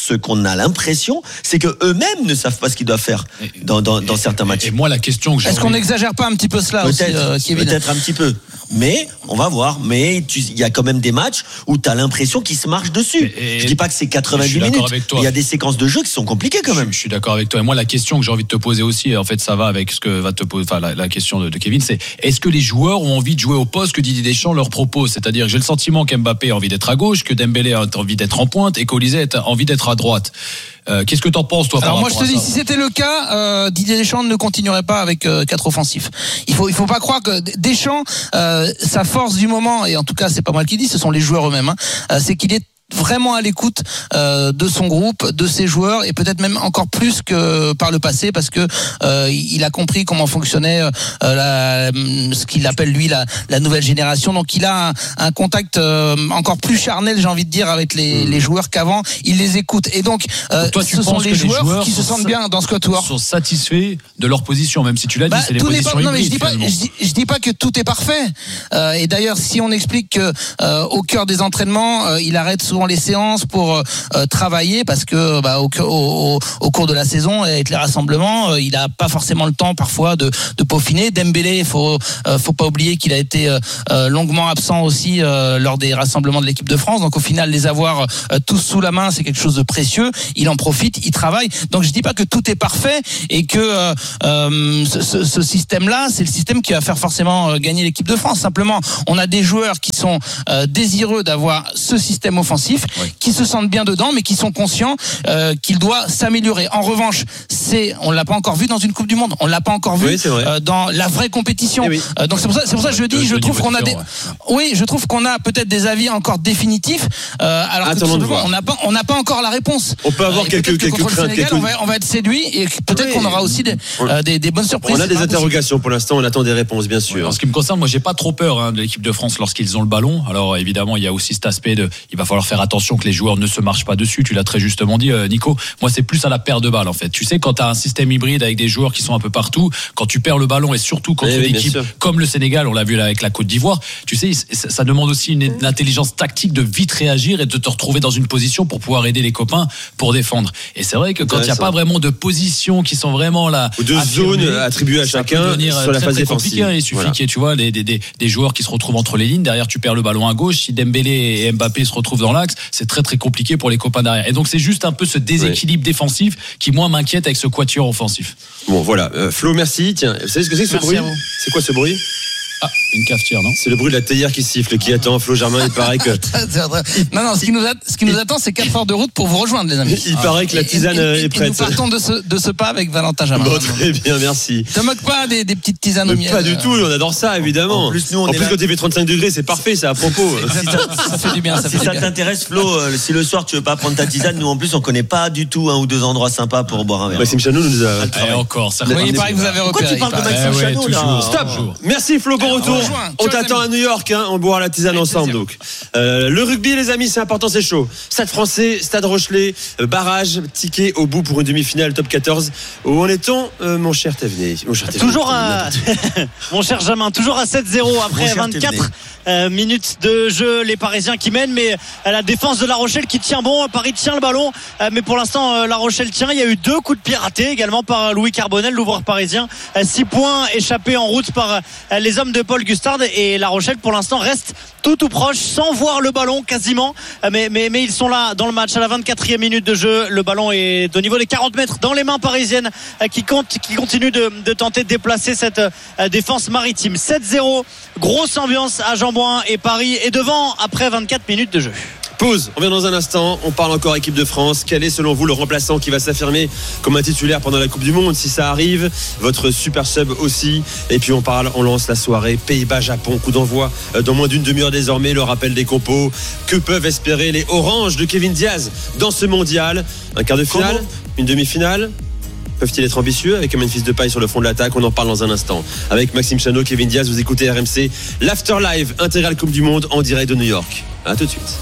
ce qu'on a l'impression, c'est que eux-mêmes ne savent pas ce qu'ils doivent faire dans, dans, dans et, certains matchs. Et moi, la question que j'ai Est-ce qu'on n'exagère pas un petit peu cela aussi, peut-être, euh, Kevin? Peut-être un petit peu. Mais on va voir. Mais il y a quand même des matchs où tu as l'impression qu'ils se marchent dessus. Et, et, je dis pas que c'est quatre-vingt-dix minutes. Il y a des séquences de jeu qui sont compliquées quand même. Je, je suis d'accord avec toi. Et moi, la question que j'ai envie de te poser aussi, en fait, ça va avec ce que va te poser, enfin, la, la question de, de Kevin, c'est est-ce que les joueurs ont envie de jouer au poste que Didier Deschamps leur propose? C'est-à-dire, j'ai le sentiment qu'Mbappé a envie d'être à gauche, que Dembélé a envie d'être en pointe et qu'Olysée a envie d'être à droite. Euh, qu'est-ce que t'en penses, toi? Alors par moi, je te dis, si c'était le cas, euh, Didier Deschamps ne continuerait pas avec euh, quatre offensifs. Il faut, il faut pas croire que Deschamps, euh, sa force du moment, et en tout cas, c'est pas moi qui dis, ce sont les joueurs eux-mêmes, hein, euh, c'est qu'il est vraiment à l'écoute euh, de son groupe, de ses joueurs, et peut-être même encore plus que par le passé, parce que euh, il a compris comment fonctionnait euh, la, ce qu'il appelle lui la, la nouvelle génération. Donc il a un, un contact euh, encore plus charnel, j'ai envie de dire, avec les, les joueurs qu'avant. Il les écoute, et donc euh, toi, ce sont les joueurs, les joueurs qui se sentent bien dans ce quatuor, sont satisfaits de leur position, même si tu l'as bah, dit, c'est des tout positions pas, hybrides. Non, mais je dis pas, je dis, je dis pas que tout est parfait. Euh, et d'ailleurs, si on explique que euh, au cœur des entraînements, euh, il arrête souvent les séances pour euh, travailler parce que bah, au, au, au cours de la saison avec les rassemblements, euh, il a pas forcément le temps parfois de, de peaufiner. Dembélé, il faut euh, faut pas oublier qu'il a été euh, longuement absent aussi euh, lors des rassemblements de l'équipe de France. Donc au final, les avoir euh, tous sous la main, c'est quelque chose de précieux. Il en profite, il travaille. Donc je dis pas que tout est parfait et que euh, euh, ce, ce, ce système-là, c'est le système qui va faire forcément euh, gagner l'équipe de France. Simplement, on a des joueurs qui sont euh, désireux d'avoir ce système offensif, oui, qui se sentent bien dedans, mais qui sont conscients euh, qu'il doit s'améliorer. En revanche, c'est, on l'a pas encore vu dans une Coupe du Monde, on l'a pas encore vu oui, euh, dans la vraie compétition. Oui. Euh, donc c'est pour ça, c'est pour ça que je dis, je trouve qu'on a des, oui, je trouve qu'on a peut-être des avis encore définitifs. Euh, alors que tout simplement, on n'a pas, on n'a pas encore la réponse. On peut avoir euh, quelques, quelques contre craintes, le Sénégal, quelques... on va, on va être séduit et peut-être oui. qu'on aura aussi des, euh, des, des bonnes surprises. On a des interrogations pour l'instant, on attend des réponses, bien sûr. Oui, en ce qui me concerne, moi, j'ai pas trop peur hein, de l'équipe de France lorsqu'ils ont le ballon. Alors évidemment, il y a aussi cet aspect de, il va falloir faire attention que les joueurs ne se marchent pas dessus. Tu l'as très justement dit, euh, Nico. Moi, c'est plus à la perte de balles, en fait. Tu sais, quand tu as un système hybride avec des joueurs qui sont un peu partout, quand tu perds le ballon et surtout contre oui, une équipe comme le Sénégal, on l'a vu là avec la Côte d'Ivoire, tu sais, ça, ça demande aussi une, une intelligence tactique de vite réagir et de te retrouver dans une position pour pouvoir aider les copains pour défendre. Et c'est vrai que quand il n'y a pas vraiment de positions qui sont vraiment là, ou de zones attribuées à chacun sur la phase défensive. Il suffit voilà. qu'il y ait, tu vois, des, des, des, des joueurs qui se retrouvent entre les lignes. Derrière, tu perds le ballon à gauche. Si Dembélé et Mbappé se retrouvent dans l'axe, c'est très très compliqué pour les copains derrière. Et donc c'est juste un peu ce déséquilibre oui. défensif qui moi m'inquiète avec ce quatuor offensif. Bon voilà, euh, Flo, merci. Tiens, vous savez ce que c'est que ce merci bruit? C'est quoi ce bruit? Ah, une cafetière, non? C'est le bruit de la théière qui siffle, qui attend Flo Germain. Il paraît que. non, non, ce qui nous, a, ce qui nous attend, c'est quatre heures de route pour vous rejoindre, les amis. Il ah. paraît que la tisane et, et, est prête. Et nous partons de ce, de ce pas avec Valentin Germain. Bon, très bien, merci. Te moque pas des, des petites tisanes au miel. Pas du tout, on adore ça, évidemment. En plus, nous, on en plus là... quand il fait trente-cinq degrés, c'est parfait, c'est à propos. Si ça, ça fait du bien, ça si fait ça du bien. t'intéresse, Flo, euh, si le soir tu veux pas prendre ta tisane, nous en plus, on connaît pas du tout un ou deux endroits sympas pour boire un verre. Maxime Chanot nous a. Et encore, ça oui, il paraît que vous avez repéré. Pourquoi tu parles de Maxime Chanot là? Stop. Merci Flo, bon retour. On t'attend à New York, hein, on boira la tisane ensemble. Donc, euh, le rugby, les amis, c'est important, c'est chaud. Stade Français, Stade Rochelet, euh, barrage, ticket au bout pour une demi-finale top quatorze. Où en est-on, euh, mon cher Tavenet? Toujours à mon cher Jamin, toujours à sept zéro après vingt-quatre euh, minutes de jeu. Les Parisiens qui mènent, mais à la défense de La Rochelle qui tient bon. Paris tient le ballon, euh, mais pour l'instant, euh, La Rochelle tient. Il y a eu deux coups de pied ratés également par Louis Carbonel, l'ouvreur parisien. Euh, six points échappés en route par euh, les hommes de Paul Gustard, et La Rochelle pour l'instant reste tout tout proche sans voir le ballon quasiment, mais, mais, mais ils sont là dans le match à la vingt-quatrième minute de jeu. Le ballon est au niveau des quarante mètres dans les mains parisiennes qui, compte, qui continuent de, de tenter de déplacer cette défense maritime. sept zéro, grosse ambiance à Jean-Bouin, et Paris est devant après vingt-quatre minutes de jeu. Pause, on revient dans un instant, on parle encore équipe de France. Quel est selon vous le remplaçant qui va s'affirmer comme un titulaire pendant la Coupe du Monde, si ça arrive? Votre super sub aussi. Et puis on parle, on lance la soirée Pays-Bas-Japon, coup d'envoi dans moins d'une demi-heure désormais. Le rappel des compos. Que peuvent espérer les Oranges de Kevin Diaz dans ce mondial? Un quart de finale, Comment une demi-finale? Peuvent-ils être ambitieux avec un Memphis Depay sur le fond de l'attaque? On en parle dans un instant avec Maxime Chanot, Kevin Diaz. Vous écoutez R M C, l'After Live intégrale Coupe du Monde en direct de New York. A tout de suite.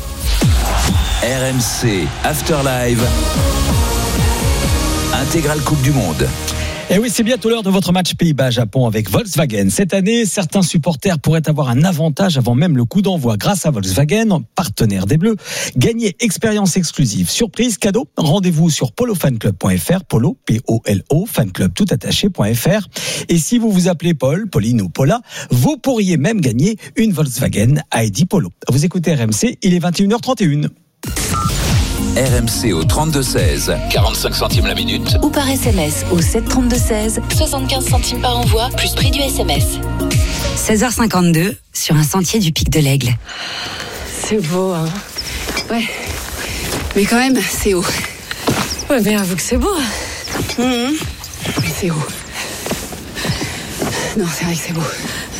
R M C After Live intégrale Coupe du Monde. Et oui, c'est bientôt l'heure de votre match Pays-Bas-Japon avec Volkswagen. Cette année, certains supporters pourraient avoir un avantage avant même le coup d'envoi grâce à Volkswagen, partenaire des Bleus. Gagnez expérience exclusive, surprise, cadeau. Rendez-vous sur polo fan club point f r, polo, P O L O, fanclub tout attaché point f r. Et si vous vous appelez Paul, Pauline ou Paula, vous pourriez même gagner une Volkswagen I D Polo. Vous écoutez R M C, il est vingt et une heures trente et une. R M C au trente-deux seize, quarante-cinq centimes la minute. Ou par S M S au sept trente-deux seize, soixante-quinze centimes par envoi, plus prix du S M S. seize heures cinquante-deux, sur un sentier du Pic de l'Aigle. C'est beau, hein. Ouais. Mais quand même, c'est haut. Ouais, mais avoue que c'est beau. Mmh. Oui, c'est haut. Non, c'est vrai que c'est beau.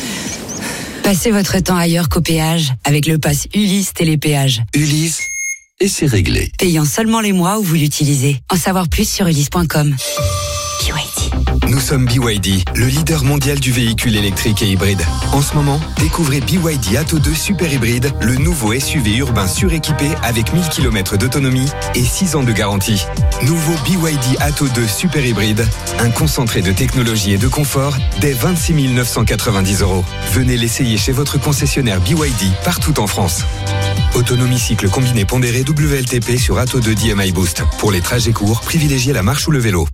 Passez votre temps ailleurs qu'au péage avec le pass Ulysse Télépéage. Ulysse, et c'est réglé. Payant seulement les mois où vous l'utilisez. En savoir plus sur ulysse point com. B Y D. Nous sommes B Y D, le leader mondial du véhicule électrique et hybride. En ce moment, découvrez B Y D Atto deux Super Hybride, le nouveau S U V urbain suréquipé avec mille kilomètres d'autonomie et six ans de garantie. Nouveau B Y D Atto deux Super Hybride, un concentré de technologie et de confort dès vingt-six mille neuf cent quatre-vingt-dix euros. Venez l'essayer chez votre concessionnaire B Y D partout en France. Autonomie cycle combiné pondéré W L T P sur Atto deux D M I Boost. Pour les trajets courts, privilégiez la marche ou le vélo.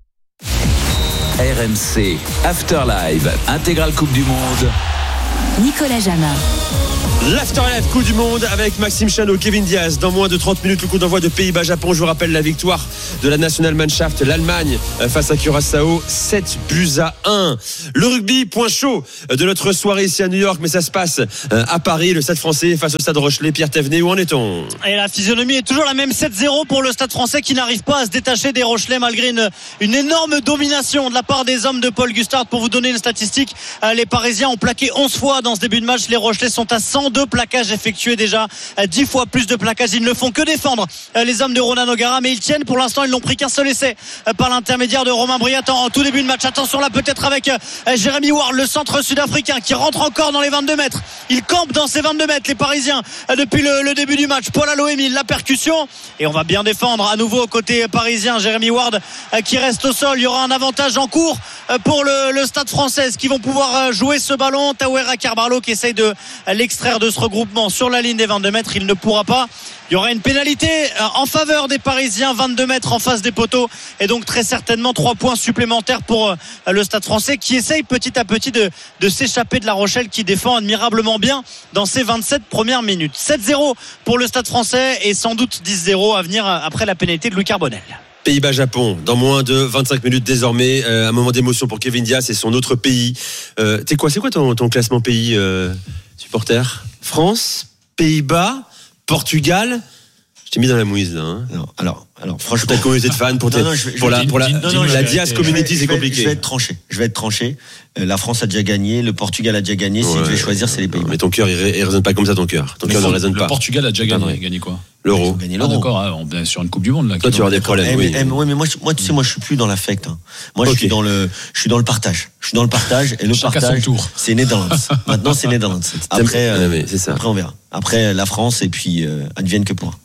R M C Afterlive, intégrale Coupe du Monde. Nicolas Jamin. L'Afterlife Coupe du Monde avec Maxime Chanot, Kevin Diaz. Dans moins de trente minutes, le coup d'envoi de Pays-Bas-Japon. Je vous rappelle la victoire de la Nationalmannschaft, l'Allemagne face à Curaçao, sept buts à un. Le rugby, point chaud de notre soirée ici à New York, mais ça se passe à Paris, le Stade français face au Stade Rochelet. Pierre Thévenet, où en est-on? Et la physionomie est toujours la même, sept zéro pour le Stade français qui n'arrive pas à se détacher des Rochelais malgré une, une énorme domination de la part des hommes de Paul Gustard. Pour vous donner une statistique, les Parisiens ont plaqué onze fois dans ce début de match. Les Rochelais sont à cent deux plaquages effectués déjà, dix fois plus de plaquages. Ils ne font que défendre les hommes de Ronan O'Gara, mais ils tiennent. Pour l'instant, ils n'ont pris qu'un seul essai par l'intermédiaire de Romain Briat en tout début de match. Attention là, peut-être avec Jérémy Ward, le centre sud-africain qui rentre encore dans les vingt-deux mètres. Il campe dans ses vingt-deux mètres, les Parisiens, depuis le, le début du match. Paul Aloémil, la percussion, et on va bien défendre à nouveau côté parisien. Jérémy Ward qui reste au sol. Il y aura un avantage en cours pour le, le Stade français qui vont pouvoir jouer ce ballon. Tawera Carbarlo qui essaye de l'extraire de ce regroupement sur la ligne des vingt-deux mètres. Il ne pourra pas. Il y aura une pénalité en faveur des Parisiens, vingt-deux mètres en face des poteaux, et donc très certainement trois points supplémentaires pour le Stade français qui essaye petit à petit de, de s'échapper de La Rochelle, qui défend admirablement bien dans ses vingt-sept premières minutes. sept zéro pour le Stade français et sans doute dix zéro à venir après la pénalité de Louis Carbonel. Pays-Bas-Japon, dans moins de vingt-cinq minutes désormais, euh, un moment d'émotion pour Kevin Diaz et son autre pays. Euh, t'es quoi, c'est quoi ton, ton classement pays euh, supporter? France, Pays-Bas, Portugal. Je t'ai mis dans la mouise là. Hein. Non, alors, alors franchement, ta communauté de fans pour, non, non, je, pour je, la pour la, non, non, la je, Diaz je, community, je, c'est je vais, compliqué. Je vais être tranché. Je vais être tranché. La France a déjà gagné, le Portugal a déjà gagné. Si ouais, je vais choisir, c'est les Pays-Bas. Mais ton cœur, il, il résonne pas comme ça, ton cœur. Ton cœur ne résonne le pas. Le Portugal a déjà gagné. Gagné quoi? L'euro. Gagné ah, l'euro. D'accord, hein, on est sur une Coupe du Monde là. Toi, tu auras des problèmes. Eh, oui, mais, eh, oui, mais moi, moi, tu sais, moi, je suis plus dans l'affect. Hein. Moi, okay. je suis dans le, je suis dans le partage. Je suis dans le partage et le Chacun partage, son tour. c'est Netherlands. Maintenant, c'est Netherlands. Après, euh, ouais, c'est ça. Après, on verra. Après, la France et puis euh, advienne que pourra.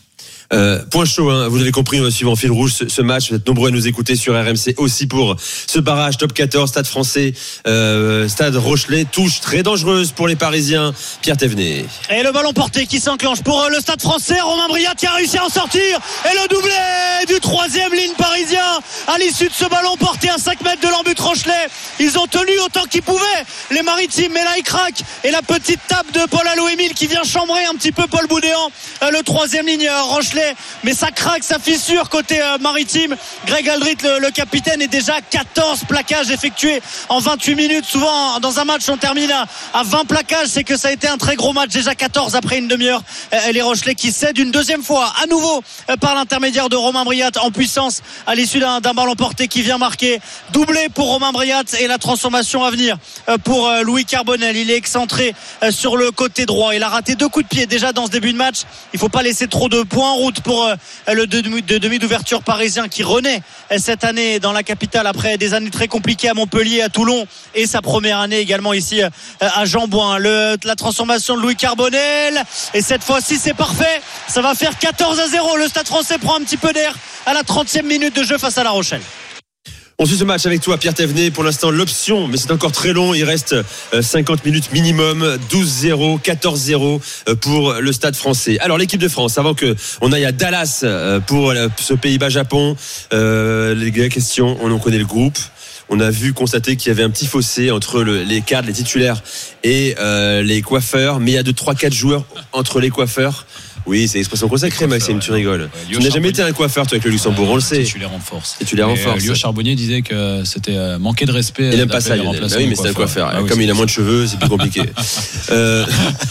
Euh, point chaud, hein, vous l'avez compris, on va suivre en fil rouge ce, ce match. Vous êtes nombreux à nous écouter sur R M C aussi pour ce barrage top quatorze, Stade français, euh, Stade Rochelet, touche très dangereuse pour les Parisiens. Pierre Thévenet. Et le ballon porté qui s'enclenche pour le Stade français. Romain Briat qui a réussi à en sortir. Et le doublé du troisième ligne parisien à l'issue de ce ballon porté à cinq mètres de l'embut Rochelet. Ils ont tenu autant qu'ils pouvaient, les Maritimes, mais là ils craquent. Et la petite tape de Paul Aloémil qui vient chambrer un petit peu Paul Boudéan, le troisième ligne Rochelet. Mais ça craque, ça fissure côté euh, maritime. Greg Aldrit, le, le capitaine, est déjà quatorze plaquages effectués en vingt-huit minutes. Souvent dans un match on termine à, à vingt plaquages, c'est que ça a été un très gros match. Déjà quatorze après une demi-heure. euh, Les Rochelais qui cèdent une deuxième fois à nouveau euh, par l'intermédiaire de Romain Briat en puissance à l'issue d'un, d'un ballon porté qui vient marquer. Doublé pour Romain Briat et la transformation à venir euh, pour euh, Louis Carbonel. Il est excentré euh, sur le côté droit. Il a raté deux coups de pied déjà dans ce début de match. Il ne faut pas laisser trop de points en route pour euh, le demi, de demi d'ouverture parisien qui renaît euh, cette année dans la capitale après des années très compliquées à Montpellier, à Toulon et sa première année également ici euh, à Jean-Bouin. Le, la transformation de Louis Carbonel et cette fois-ci c'est parfait, ça va faire quatorze à zéro. Le Stade français prend un petit peu d'air à la trentième minute de jeu face à La Rochelle. On suit ce match avec toi, Pierre Thévenet. Pour l'instant, l'option, mais c'est encore très long. Il reste cinquante minutes minimum. douze zéro, quatorze zéro pour le Stade français. Alors, l'équipe de France, avant qu'on aille à Dallas pour ce Pays-Bas-Japon, euh, les gars, question, on en connaît le groupe. On a vu constater qu'il y avait un petit fossé entre le, les cadres, les titulaires et euh, les coiffeurs. Mais il y a deux, trois, quatre joueurs entre les coiffeurs. Oui, c'est l'expression consacrée, Maxime, tu rigoles. Ouais, tu n'as jamais été un coiffeur, toi, avec le Luxembourg, euh, on le sait. Tu les renforces. Et tu les renforces. Lio Charbonnier disait que c'était euh, manquer de respect. Il n'aime pas ça, Lionel. Bah oui, mais c'est un coiffeur. Ah, oui, Comme il a moins de cheveux, c'est plus compliqué. euh...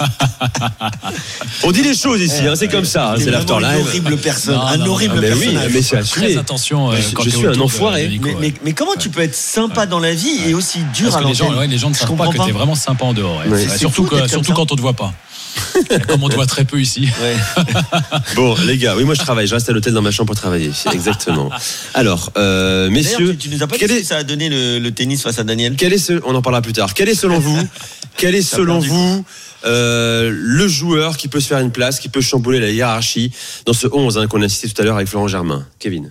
On dit les choses ici, hein, c'est comme ça. Hein, c'est l'after live. Une horrible personne. Non, un non, horrible non, mais personnage. Oui, mais c'est assumé. Très attention. Euh, je je suis un enfoiré. Nico, mais, mais, mais comment tu peux être sympa dans la vie et aussi dur Parce à que les gens, l'antenne ouais, les gens ne savent pas que tu es vraiment sympa en dehors. Ouais. Ouais, Ouais, surtout que, surtout quand on ne te voit pas. Comme on te voit très peu ici. Ouais. Bon, les gars, oui, moi je travaille. Je reste à l'hôtel dans ma chambre pour travailler. Exactement. Alors, euh, messieurs, tu, tu nous as pas dit est... si ça a donné le, le tennis face à Daniel. Quel est ce... On en parlera plus tard. Quel est selon vous, quel est selon vous euh, le joueur qui peut se faire une place, qui peut chambouler la hiérarchie dans ce onze hein, qu'on a cité tout à l'heure avec Florent Germain, Kevin?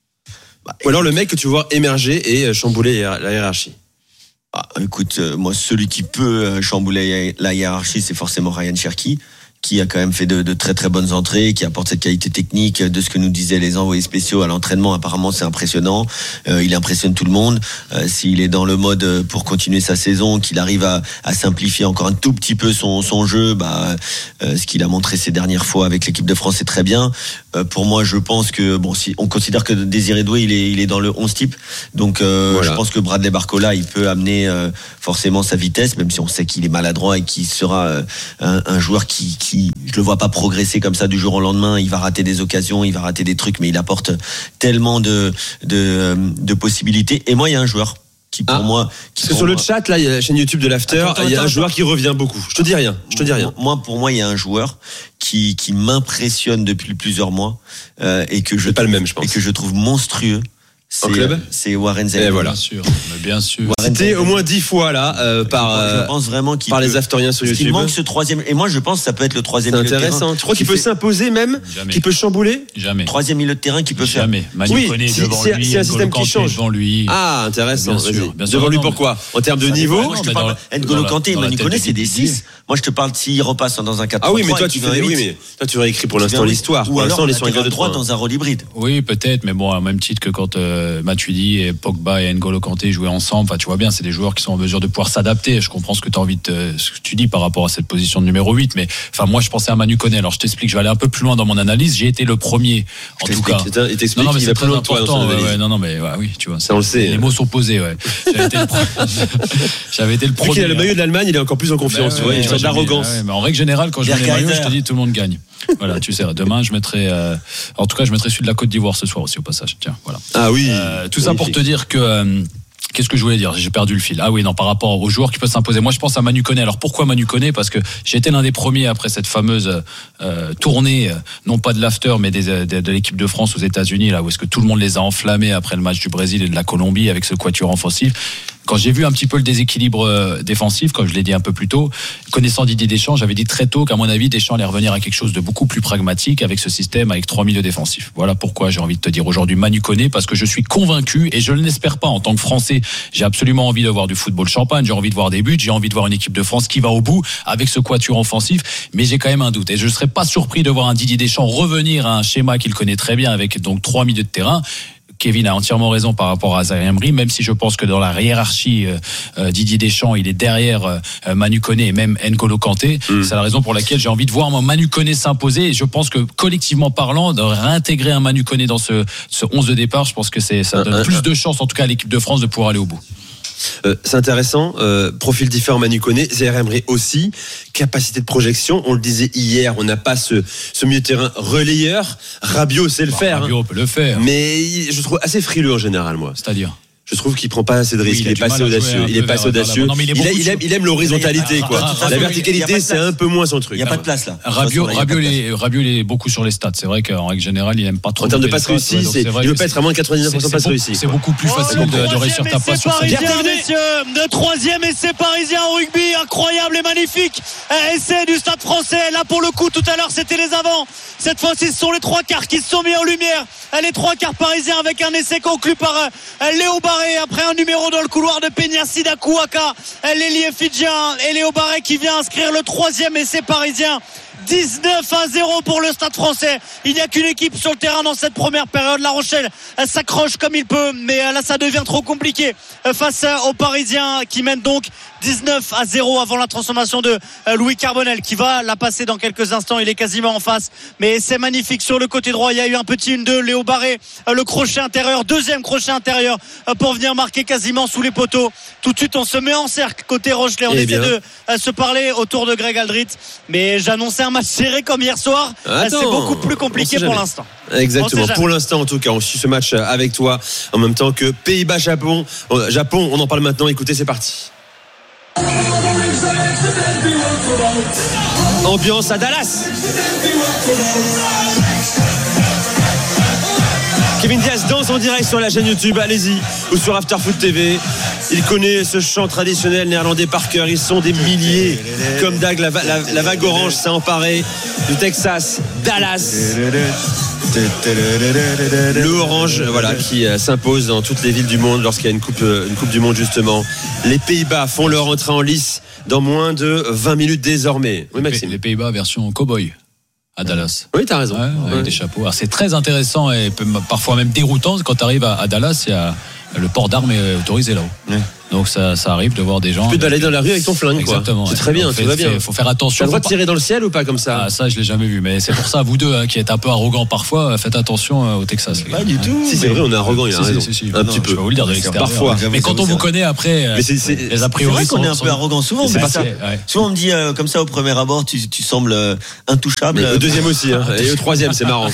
Bah, Ou alors le mec que tu vois émerger et chambouler la hiérarchie? Ah, écoute, euh, moi, celui qui peut euh, chambouler la hiérarchie, c'est forcément Ryan Cherki, qui a quand même fait de, de très très bonnes entrées, qui apporte cette qualité technique de ce que nous disaient les envoyés spéciaux à l'entraînement. Apparemment, c'est impressionnant. Euh, il impressionne tout le monde. Euh, s'il est dans le mode pour continuer sa saison, qu'il arrive à, à simplifier encore un tout petit peu son, son jeu, bah, euh, ce qu'il a montré ces dernières fois avec l'équipe de France, c'est très bien. Euh, pour moi, je pense que bon, si on considère que Désiré Doué, il est, il est dans le onze type, donc euh, voilà. Je pense que Bradley Barcola, il peut amener euh, forcément sa vitesse, même si on sait qu'il est maladroit et qu'il sera euh, un, un joueur qui, qui je le vois pas progresser comme ça du jour au lendemain. Il va rater des occasions, il va rater des trucs, mais il apporte tellement de de, de possibilités. Et moi, il y a un joueur qui pour ah, moi, qui parce que sur moi... le chat là, il y a la chaîne YouTube de l'After, attends, attends, il y a attends, un joueur attends. qui revient beaucoup. Je te dis rien. Je te dis rien. Moi, pour moi, il y a un joueur qui qui m'impressionne depuis plusieurs mois euh, et que je c'est pas le même, je pense. Et que je trouve monstrueux. C'est, club c'est Warren Zaïre. Et voilà. Bien sûr, mais bien sûr. C'était au moins dix fois là euh, par, euh, je pense vraiment qu'il par peut, les afteriens sur YouTube. Il manque ce troisième. Et moi, je pense que ça peut être le troisième c'est milieu de terrain. C'est intéressant. Tu crois qu'il peut fait... s'imposer même, Jamais. qu'il peut chambouler? Jamais. Troisième milieu de terrain qui peut Jamais. faire. Manu oui, Koné si, devant c'est, lui. C'est un système qui change devant lui. Ah, intéressant. Bien sûr, bien sûr. Devant lui, non, pourquoi? En termes de niveau. Moi, je te parle. N'Golo Kanté et Manu Koné, c'est des six. Moi, je te parle s'il repasse dans un quatre trois. Ah oui, mais toi, tu fais. Oui, mais toi, tu aurais écrit pour l'instant l'histoire. Ou alors, on est sur un quatre trois dans un rôle hybride. Oui, peut-être, mais bon, au même titre que quand Matuidi et Pogba et N'Golo Kanté jouaient ensemble. Enfin, tu vois bien, c'est des joueurs qui sont en mesure de pouvoir s'adapter. Je comprends ce que tu as envie de, ce que tu dis par rapport à cette position de numéro huit, mais enfin, moi, je pensais à Manu Koné. Alors, je t'explique, je vais aller un peu plus loin dans mon analyse. J'ai été le premier, en tout cas. Il t'explique non, non, mais c'est très important. Ouais, ouais, non, non, mais ouais, oui, tu vois. Ça, on le sait. Les mots sont posés, ouais. J'avais été le premier. J'avais été le premier. Il a le maillot de l'Allemagne, il est encore plus en confiance, tu vois, il y a une sorte d'arrogance. Mais en règle générale, quand je mets les maillots, je te dis, tout le monde gagne. Voilà, tu sais, demain, je mettrai, euh, en tout cas, je mettrai celui de la Côte d'Ivoire ce soir aussi, au passage. Tiens, voilà. Ah oui. Euh, tout ça pour te dire que, euh, qu'est-ce que je voulais dire? J'ai perdu le fil. Ah oui, non, par rapport aux joueurs qui peuvent s'imposer. Moi, je pense à Manu Koné. Alors, pourquoi Manu Koné? Parce que j'ai été l'un des premiers après cette fameuse euh, tournée, non pas de l'after, mais des, de, de l'équipe de France aux États-Unis, là où est-ce que tout le monde les a enflammés après le match du Brésil et de la Colombie avec ce quatuor offensif. Quand j'ai vu un petit peu le déséquilibre défensif, comme je l'ai dit un peu plus tôt, connaissant Didier Deschamps, j'avais dit très tôt qu'à mon avis, Deschamps allait revenir à quelque chose de beaucoup plus pragmatique avec ce système, avec trois milieux défensifs. Voilà pourquoi j'ai envie de te dire aujourd'hui Manu Koné, parce que je suis convaincu, et je ne l'espère pas en tant que Français, j'ai absolument envie de voir du football champagne, j'ai envie de voir des buts, j'ai envie de voir une équipe de France qui va au bout avec ce quatuor offensif, mais j'ai quand même un doute. Et je ne serais pas surpris de voir un Didier Deschamps revenir à un schéma qu'il connaît très bien avec donc trois milieux de terrain. Kevin a entièrement raison par rapport à Zaïre Emery, même si je pense que dans la hiérarchie, euh, Didier Deschamps, il est derrière euh, Manu Koné et même N'Golo Kanté. Mmh. C'est la raison pour laquelle j'ai envie de voir Manu Koné s'imposer. Et je pense que collectivement parlant, de réintégrer un Manu Koné dans ce, ce onze de départ, je pense que c'est, ça donne plus de chance, en tout cas à l'équipe de France, de pouvoir aller au bout. Euh, c'est intéressant, euh, profil différent Manu Koné, Zaïre Emery aussi, capacité de projection, on le disait hier, on n'a pas ce, ce milieu de terrain relayeur, Rabiot sait le bah, faire, Rabiot hein. peut le faire, mais je trouve assez frileux en général moi. C'est-à-dire je trouve qu'il prend pas assez de risques, oui, il, il est pas assez audacieux, il est pas assez audacieux. Il, il, il aime, il aime l'horizontalité, quoi. Ah, ah, la verticalité, c'est un peu moins son truc. Il y a pas de place là. Rabiot, Rabiot, il est beaucoup sur les stats. C'est vrai qu'en règle générale, il aime pas trop. En termes de passes réussies, il veut pas être à moins de quatre-vingt-dix-neuf pour cent de passes réussies. C'est beaucoup plus facile de réussir ta passe sur cette. Messieurs, de troisième essai parisien au rugby, incroyable et magnifique essai du Stade Français. Là pour le coup, tout à l'heure, c'était les avants. Cette fois-ci, ce sont les trois quarts qui se sont mis en lumière. Les trois quarts parisiens avec un essai conclu par Léo Barré après un numéro dans le couloir de Peña Sidakouaka. L'ailier fidjien et Léo Barré qui vient inscrire le troisième essai parisien. dix-neuf à zéro pour le Stade Français. Il n'y a qu'une équipe sur le terrain dans cette première période. La Rochelle s'accroche comme il peut, mais là ça devient trop compliqué face aux Parisiens qui mènent donc dix-neuf à zéro avant la transformation de Louis Carbonel qui va la passer dans quelques instants. Il est quasiment en face, mais c'est magnifique sur le côté droit. Il y a eu un petit un deux, Léo Barré, le crochet intérieur, deuxième crochet intérieur pour venir marquer quasiment sous les poteaux. Tout de suite on se met en cercle côté Rochelais. On Eh essaie bien. de se parler autour de Greg Aldrit, mais j'annonçais un match serré comme hier soir. Attends, c'est beaucoup plus on compliqué sait pour jamais. l'instant. Exactement. On sait Pour jamais. l'instant, en tout cas, on suit ce match avec toi en même temps que Pays-Bas-Japon. Euh, Japon, on en parle maintenant. Écoutez, c'est parti. Ambiance à Dallas. Kevin Diaz danse en direct sur la chaîne YouTube, allez-y, ou sur Afterfoot T V. Il connaît ce chant traditionnel néerlandais par cœur. Ils sont des milliers, comme Dag, la, la, la vague orange s'est emparée du Texas, Dallas. Le orange, voilà, qui euh, s'impose dans toutes les villes du monde lorsqu'il y a une coupe, euh, une coupe du monde justement. Les Pays-Bas font leur entrée en lice dans moins de vingt minutes désormais. Oui, Maxime. Les Pays-Bas version cow-boy à Dallas. Oui, t'as raison. Ouais, avec Ouais. des chapeaux. Alors, c'est très intéressant et peut- parfois même déroutant quand tu arrives à, à Dallas. Il y a le port d'armes est autorisé là-haut. Ouais. Donc ça, ça arrive de voir des gens. Tu peux te balader dans la rue avec ton flingue, quoi. Exactement. C'est ouais. très bien, Donc, tout fait- va bien. fait- faut faire T'as attention. le droit Faut de tirer dans le ciel ou pas comme ça? Ah, ça, je l'ai jamais vu, mais c'est pour ça, vous deux, hein, qui êtes un peu arrogants parfois, faites attention euh, au Texas. Les gars. Pas du tout. Si, c'est vrai, on est arrogant, il a Si, si, raison. si, si. Un Non, petit je peu. vais vous le dire de C'est l'extérieur. Parfois. Mais quand on vous connaît après, euh, Mais c'est- c'est- les a C'est priori vrai qu'on est un sont- peu sont- arrogant souvent. C'est mais pas ça- ça, ouais. Souvent on me dit euh, comme ça au premier abord, tu, tu sembles euh, intouchable. Le deuxième aussi, hein. Et le troisième, c'est marrant.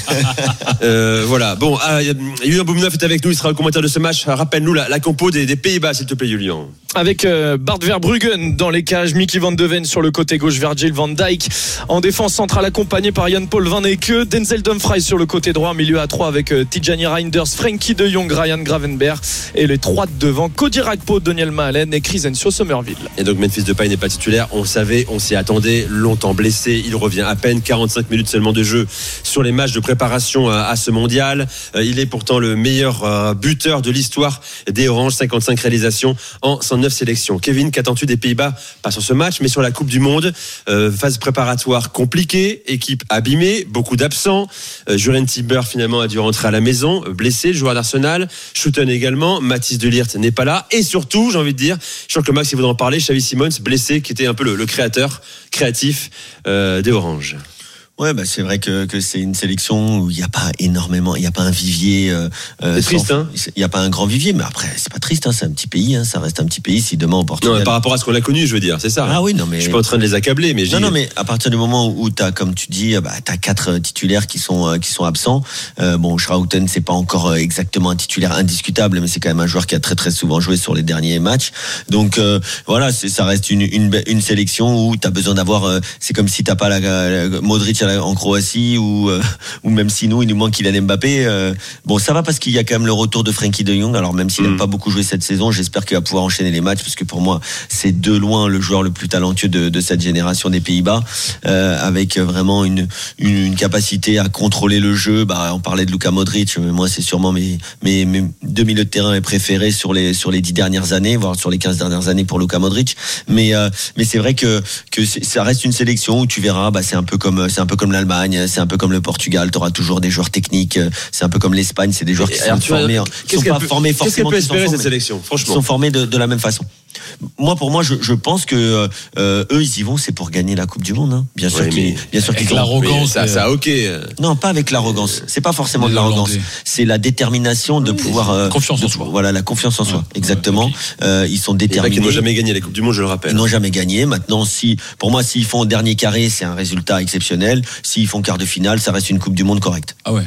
Euh, voilà. Bon, ah, Julien Boumneuf est avec nous, il sera le commentateur de ce match. Rappelle-nous la, la compo des, des Pays-Bas, s'il te plaît, Julien. Avec euh, Bart Verbruggen dans les cages, Mickey van de Ven sur le côté gauche, Virgil van Dijk en défense centrale accompagné par Jan-Paul Van Ecke, Denzel Dumfries sur le côté droit, milieu à trois avec euh, Tijani Reinders, Frenkie de Jong, Ryan Gravenberg et les trois de devant, Cody Rakpo, Daniel Mahalen et Crescencio Somerville. Et donc Memphis Depay n'est pas titulaire, on le savait, on s'y attendait, longtemps blessé, il revient à peine, quarante-cinq minutes seulement de jeu sur les matchs de préparation à, à ce mondial. Euh, il est pourtant le meilleur euh, buteur de l'histoire des Oranges, cinquante-cinq réalisations en cent neuf sélections. Kevin, qu'attends-tu des Pays-Bas, pas sur ce match mais sur la Coupe du Monde? euh, Phase préparatoire compliquée, équipe abîmée, beaucoup d'absents. euh, Juren Timber finalement a dû rentrer à la maison, euh, blessé, le joueur d'Arsenal, Schouten également, Mathis de Ligt n'est pas là, et surtout j'ai envie de dire, je crois que Max il voudrait en parler, Xavi Simons blessé, qui était un peu le, le créateur créatif euh, des Oranges. Ouais, bah c'est vrai que, que c'est une sélection où il n'y a pas énormément, il n'y a pas un vivier. Euh, c'est triste, sans, hein. Il n'y a pas un grand vivier, mais après c'est pas triste, hein, c'est un petit pays, hein, ça reste un petit pays. Si demain au Portugal. Non, par rapport à ce qu'on a connu, je veux dire, c'est ça. Ah oui, non mais. Je suis pas en train de les accabler, mais je Non, dis- non, mais à partir du moment où t'as, comme tu dis, bah, t'as quatre titulaires qui sont euh, qui sont absents. Euh, bon, Schouten, c'est pas encore euh, exactement un titulaire indiscutable, mais c'est quand même un joueur qui a très très souvent joué sur les derniers matchs. Donc euh, voilà, c'est, ça reste une une, une sélection où t'as besoin d'avoir. Euh, c'est comme si t'as pas la, la Modric à la- en Croatie ou euh, ou même si nous il nous manque Kylian Mbappé. Euh, bon, ça va parce qu'il y a quand même le retour de Frenkie de Jong. Alors même s'il n'aime Mm. pas beaucoup joué cette saison, j'espère qu'il va pouvoir enchaîner les matchs parce que pour moi c'est de loin le joueur le plus talentueux de, de cette génération des Pays-Bas, euh, avec vraiment une, une une capacité à contrôler le jeu. Bah on parlait de Luka Modric, mais moi c'est sûrement mes mes mes deux milieux de terrain préférés sur les sur les dix dernières années, voire sur les quinze dernières années pour Luka Modric. Mais euh, mais c'est vrai que que c'est- ça reste une sélection où tu verras, bah c'est un peu comme c'est un peu comme l'Allemagne, c'est un peu comme le Portugal. Tu auras toujours des joueurs techniques. C'est un peu comme l'Espagne, c'est des joueurs qui Alors, sont tu vois, formés, qu'est-ce qui sont qu'elle pas peut- formés qu'est-ce qu'elle forcément. peut qui sont espérer, cette formés. sélection, franchement Ils sont formés de, de la même façon. Moi, pour moi, je, je pense que euh, eux, ils y vont, c'est pour gagner la Coupe du Monde. Hein. Bien sûr, Ouais, qu'ils, mais bien sûr avec qu'ils ont- l'arrogance, mais ça- ça, euh, ok. Non, pas avec l'arrogance. C'est pas forcément Les de l'arrogance. Hollandais. C'est la détermination de pouvoir. euh, Confiance de- en soi. Voilà, la confiance en soi. Exactement. Euh, ils sont Il y en a déterminés. qui n'ont jamais gagné la Coupe du Monde, je le rappelle. Ils n'ont jamais gagné. Maintenant, si, pour moi, s'ils font dernier carré, c'est un résultat exceptionnel. S'ils font quart de finale, ça reste une Coupe du Monde correcte. Ah ouais.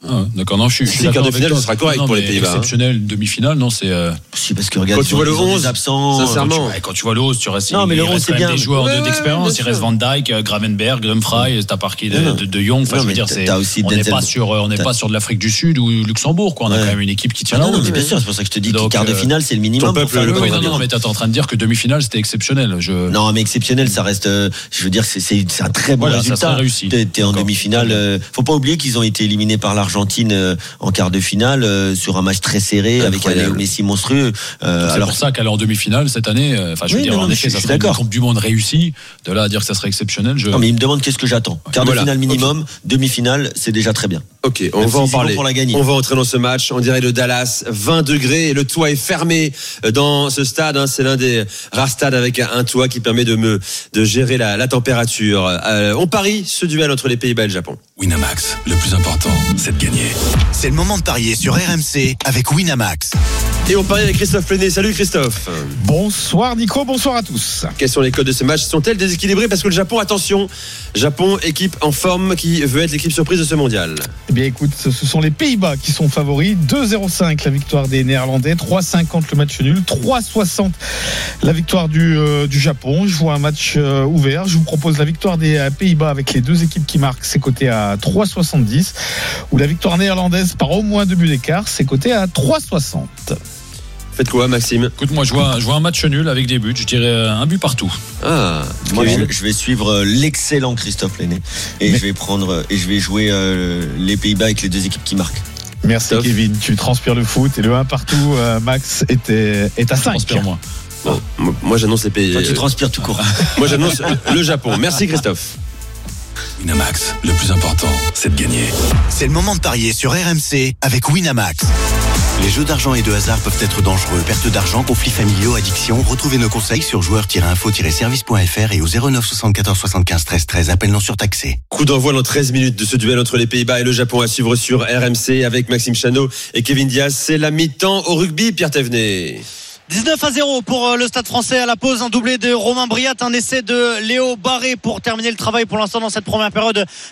Ah, d'accord, non, je suis, je suis si, d'accord quart de avec finale, toi. ce sera correct Non, pour les mais Pays-Bas. Exceptionnel, demi-finale, non, c'est. Euh... Si, parce que regarde, quand tu vois le onze, absents, sincèrement. Quand tu, ouais, quand tu vois le onze, tu restes. Non, mais il le reste onze, c'est quand même bien. des joueurs Ouais, de, d'expérience. ouais, Il reste Van Dijk, Gravenberg, Dumfries, t'as parqué de, de, de Jong. Enfin, non, je veux mais dire, t'as- c'est. t'as aussi On n'est Denzel- pas sur, on n'est t'as- pas sur de l'Afrique du Sud ou Luxembourg, quoi. On a Ouais. quand même une équipe qui tient Ah la non, route. mais bien sûr, c'est pour ça que je te dis que Donc, quart de euh, finale, c'est le minimum. ton pour peuple, faire le le Oui, peuple non, non, mais t'es en train de dire que demi-finale, c'était exceptionnel. Je. Non, mais exceptionnel, ça reste. euh, je veux dire, c'est, c'est, c'est un très bon Voilà, ça résultat. serait réussi. T'es, t'es en D'accord. demi-finale. euh, faut pas oublier qu'ils ont été éliminés par l'Argentine euh, en quart de finale euh, sur un match très serré avec un Incroyable. Léo Messi monstrueux. Euh, C'est alors, pour ça qu'elle est en demi-finale cette année. euh, Enfin, je veux Oui, dire, non, en non, effet, je ça suis serait une d'accord. Coupe du Monde réussie. De là à dire que ça serait exceptionnel, je. non, mais il me demande qu'est-ce que j'attends. Quart Voilà. de finale minimum, demi-finale, c'est déjà très bien. Ok, on Même va en si c'est bon parler. pour la gagner. On va entrer dans ce match. On dirait le Dallas, vingt degrés et le toit est fermé dans ce stade. Hein. C'est l'un des rares stades avec un, un toit qui permet de me de gérer la, la température. Euh, on parie ce duel entre les Pays-Bas et le Japon. Winamax, le plus important, c'est de gagner. C'est le moment de parier sur R M C avec Winamax. Et on parie avec Christophe Plenet. Salut Christophe. Bonsoir Nico, bonsoir à tous. Quels sont les codes de ce match? Sont-elles déséquilibrées? Parce que le Japon, attention, Japon, équipe en forme qui veut être l'équipe surprise de ce mondial. Eh bien écoute, ce sont les Pays-Bas qui sont favoris. deux zéro cinq la victoire des Néerlandais, trois cinquante le match nul, trois soixante la victoire du, euh, du Japon. Je vois un match euh, ouvert. Je vous propose la victoire des euh, Pays-Bas avec les deux équipes qui marquent, c'est coté à trois soixante-dix. Ou la victoire néerlandaise par au moins deux buts d'écart, c'est coté à trois soixante. Faites quoi, Maxime? Écoute, moi, je vois, je vois un match nul avec des buts. Je dirais un but partout. Ah, Moi, je, je vais suivre l'excellent Christophe Lenné et mais... je vais prendre et je vais jouer euh, les Pays-Bas avec les deux équipes qui marquent. Merci Sauf. Kevin, tu transpires le foot et le un partout, euh, Max est, est à cinq. Transpire moi. Bon, moi j'annonce les pays. Toi, tu transpires tout court. Moi j'annonce le Japon. Merci Christophe. Winamax, le plus important, c'est de gagner. C'est le moment de parier sur R M C avec Winamax. Les jeux d'argent et de hasard peuvent être dangereux. Perte d'argent, conflits familiaux, addiction. Retrouvez nos conseils sur joueurs tiret info tiret service point f r et au zéro neuf soixante-quatorze soixante-quinze treize treize. Appel non surtaxé. Coup d'envoi dans treize minutes de ce duel entre les Pays-Bas et le Japon à suivre sur R M C avec Maxime Chano et Kevin Diaz. C'est la mi-temps au rugby, Pierre Thévenet. dix-neuf à zéro pour le Stade Français à la pause, un doublé de Romain Briat, un essai de Léo Barré pour terminer le travail pour l'instant dans cette première période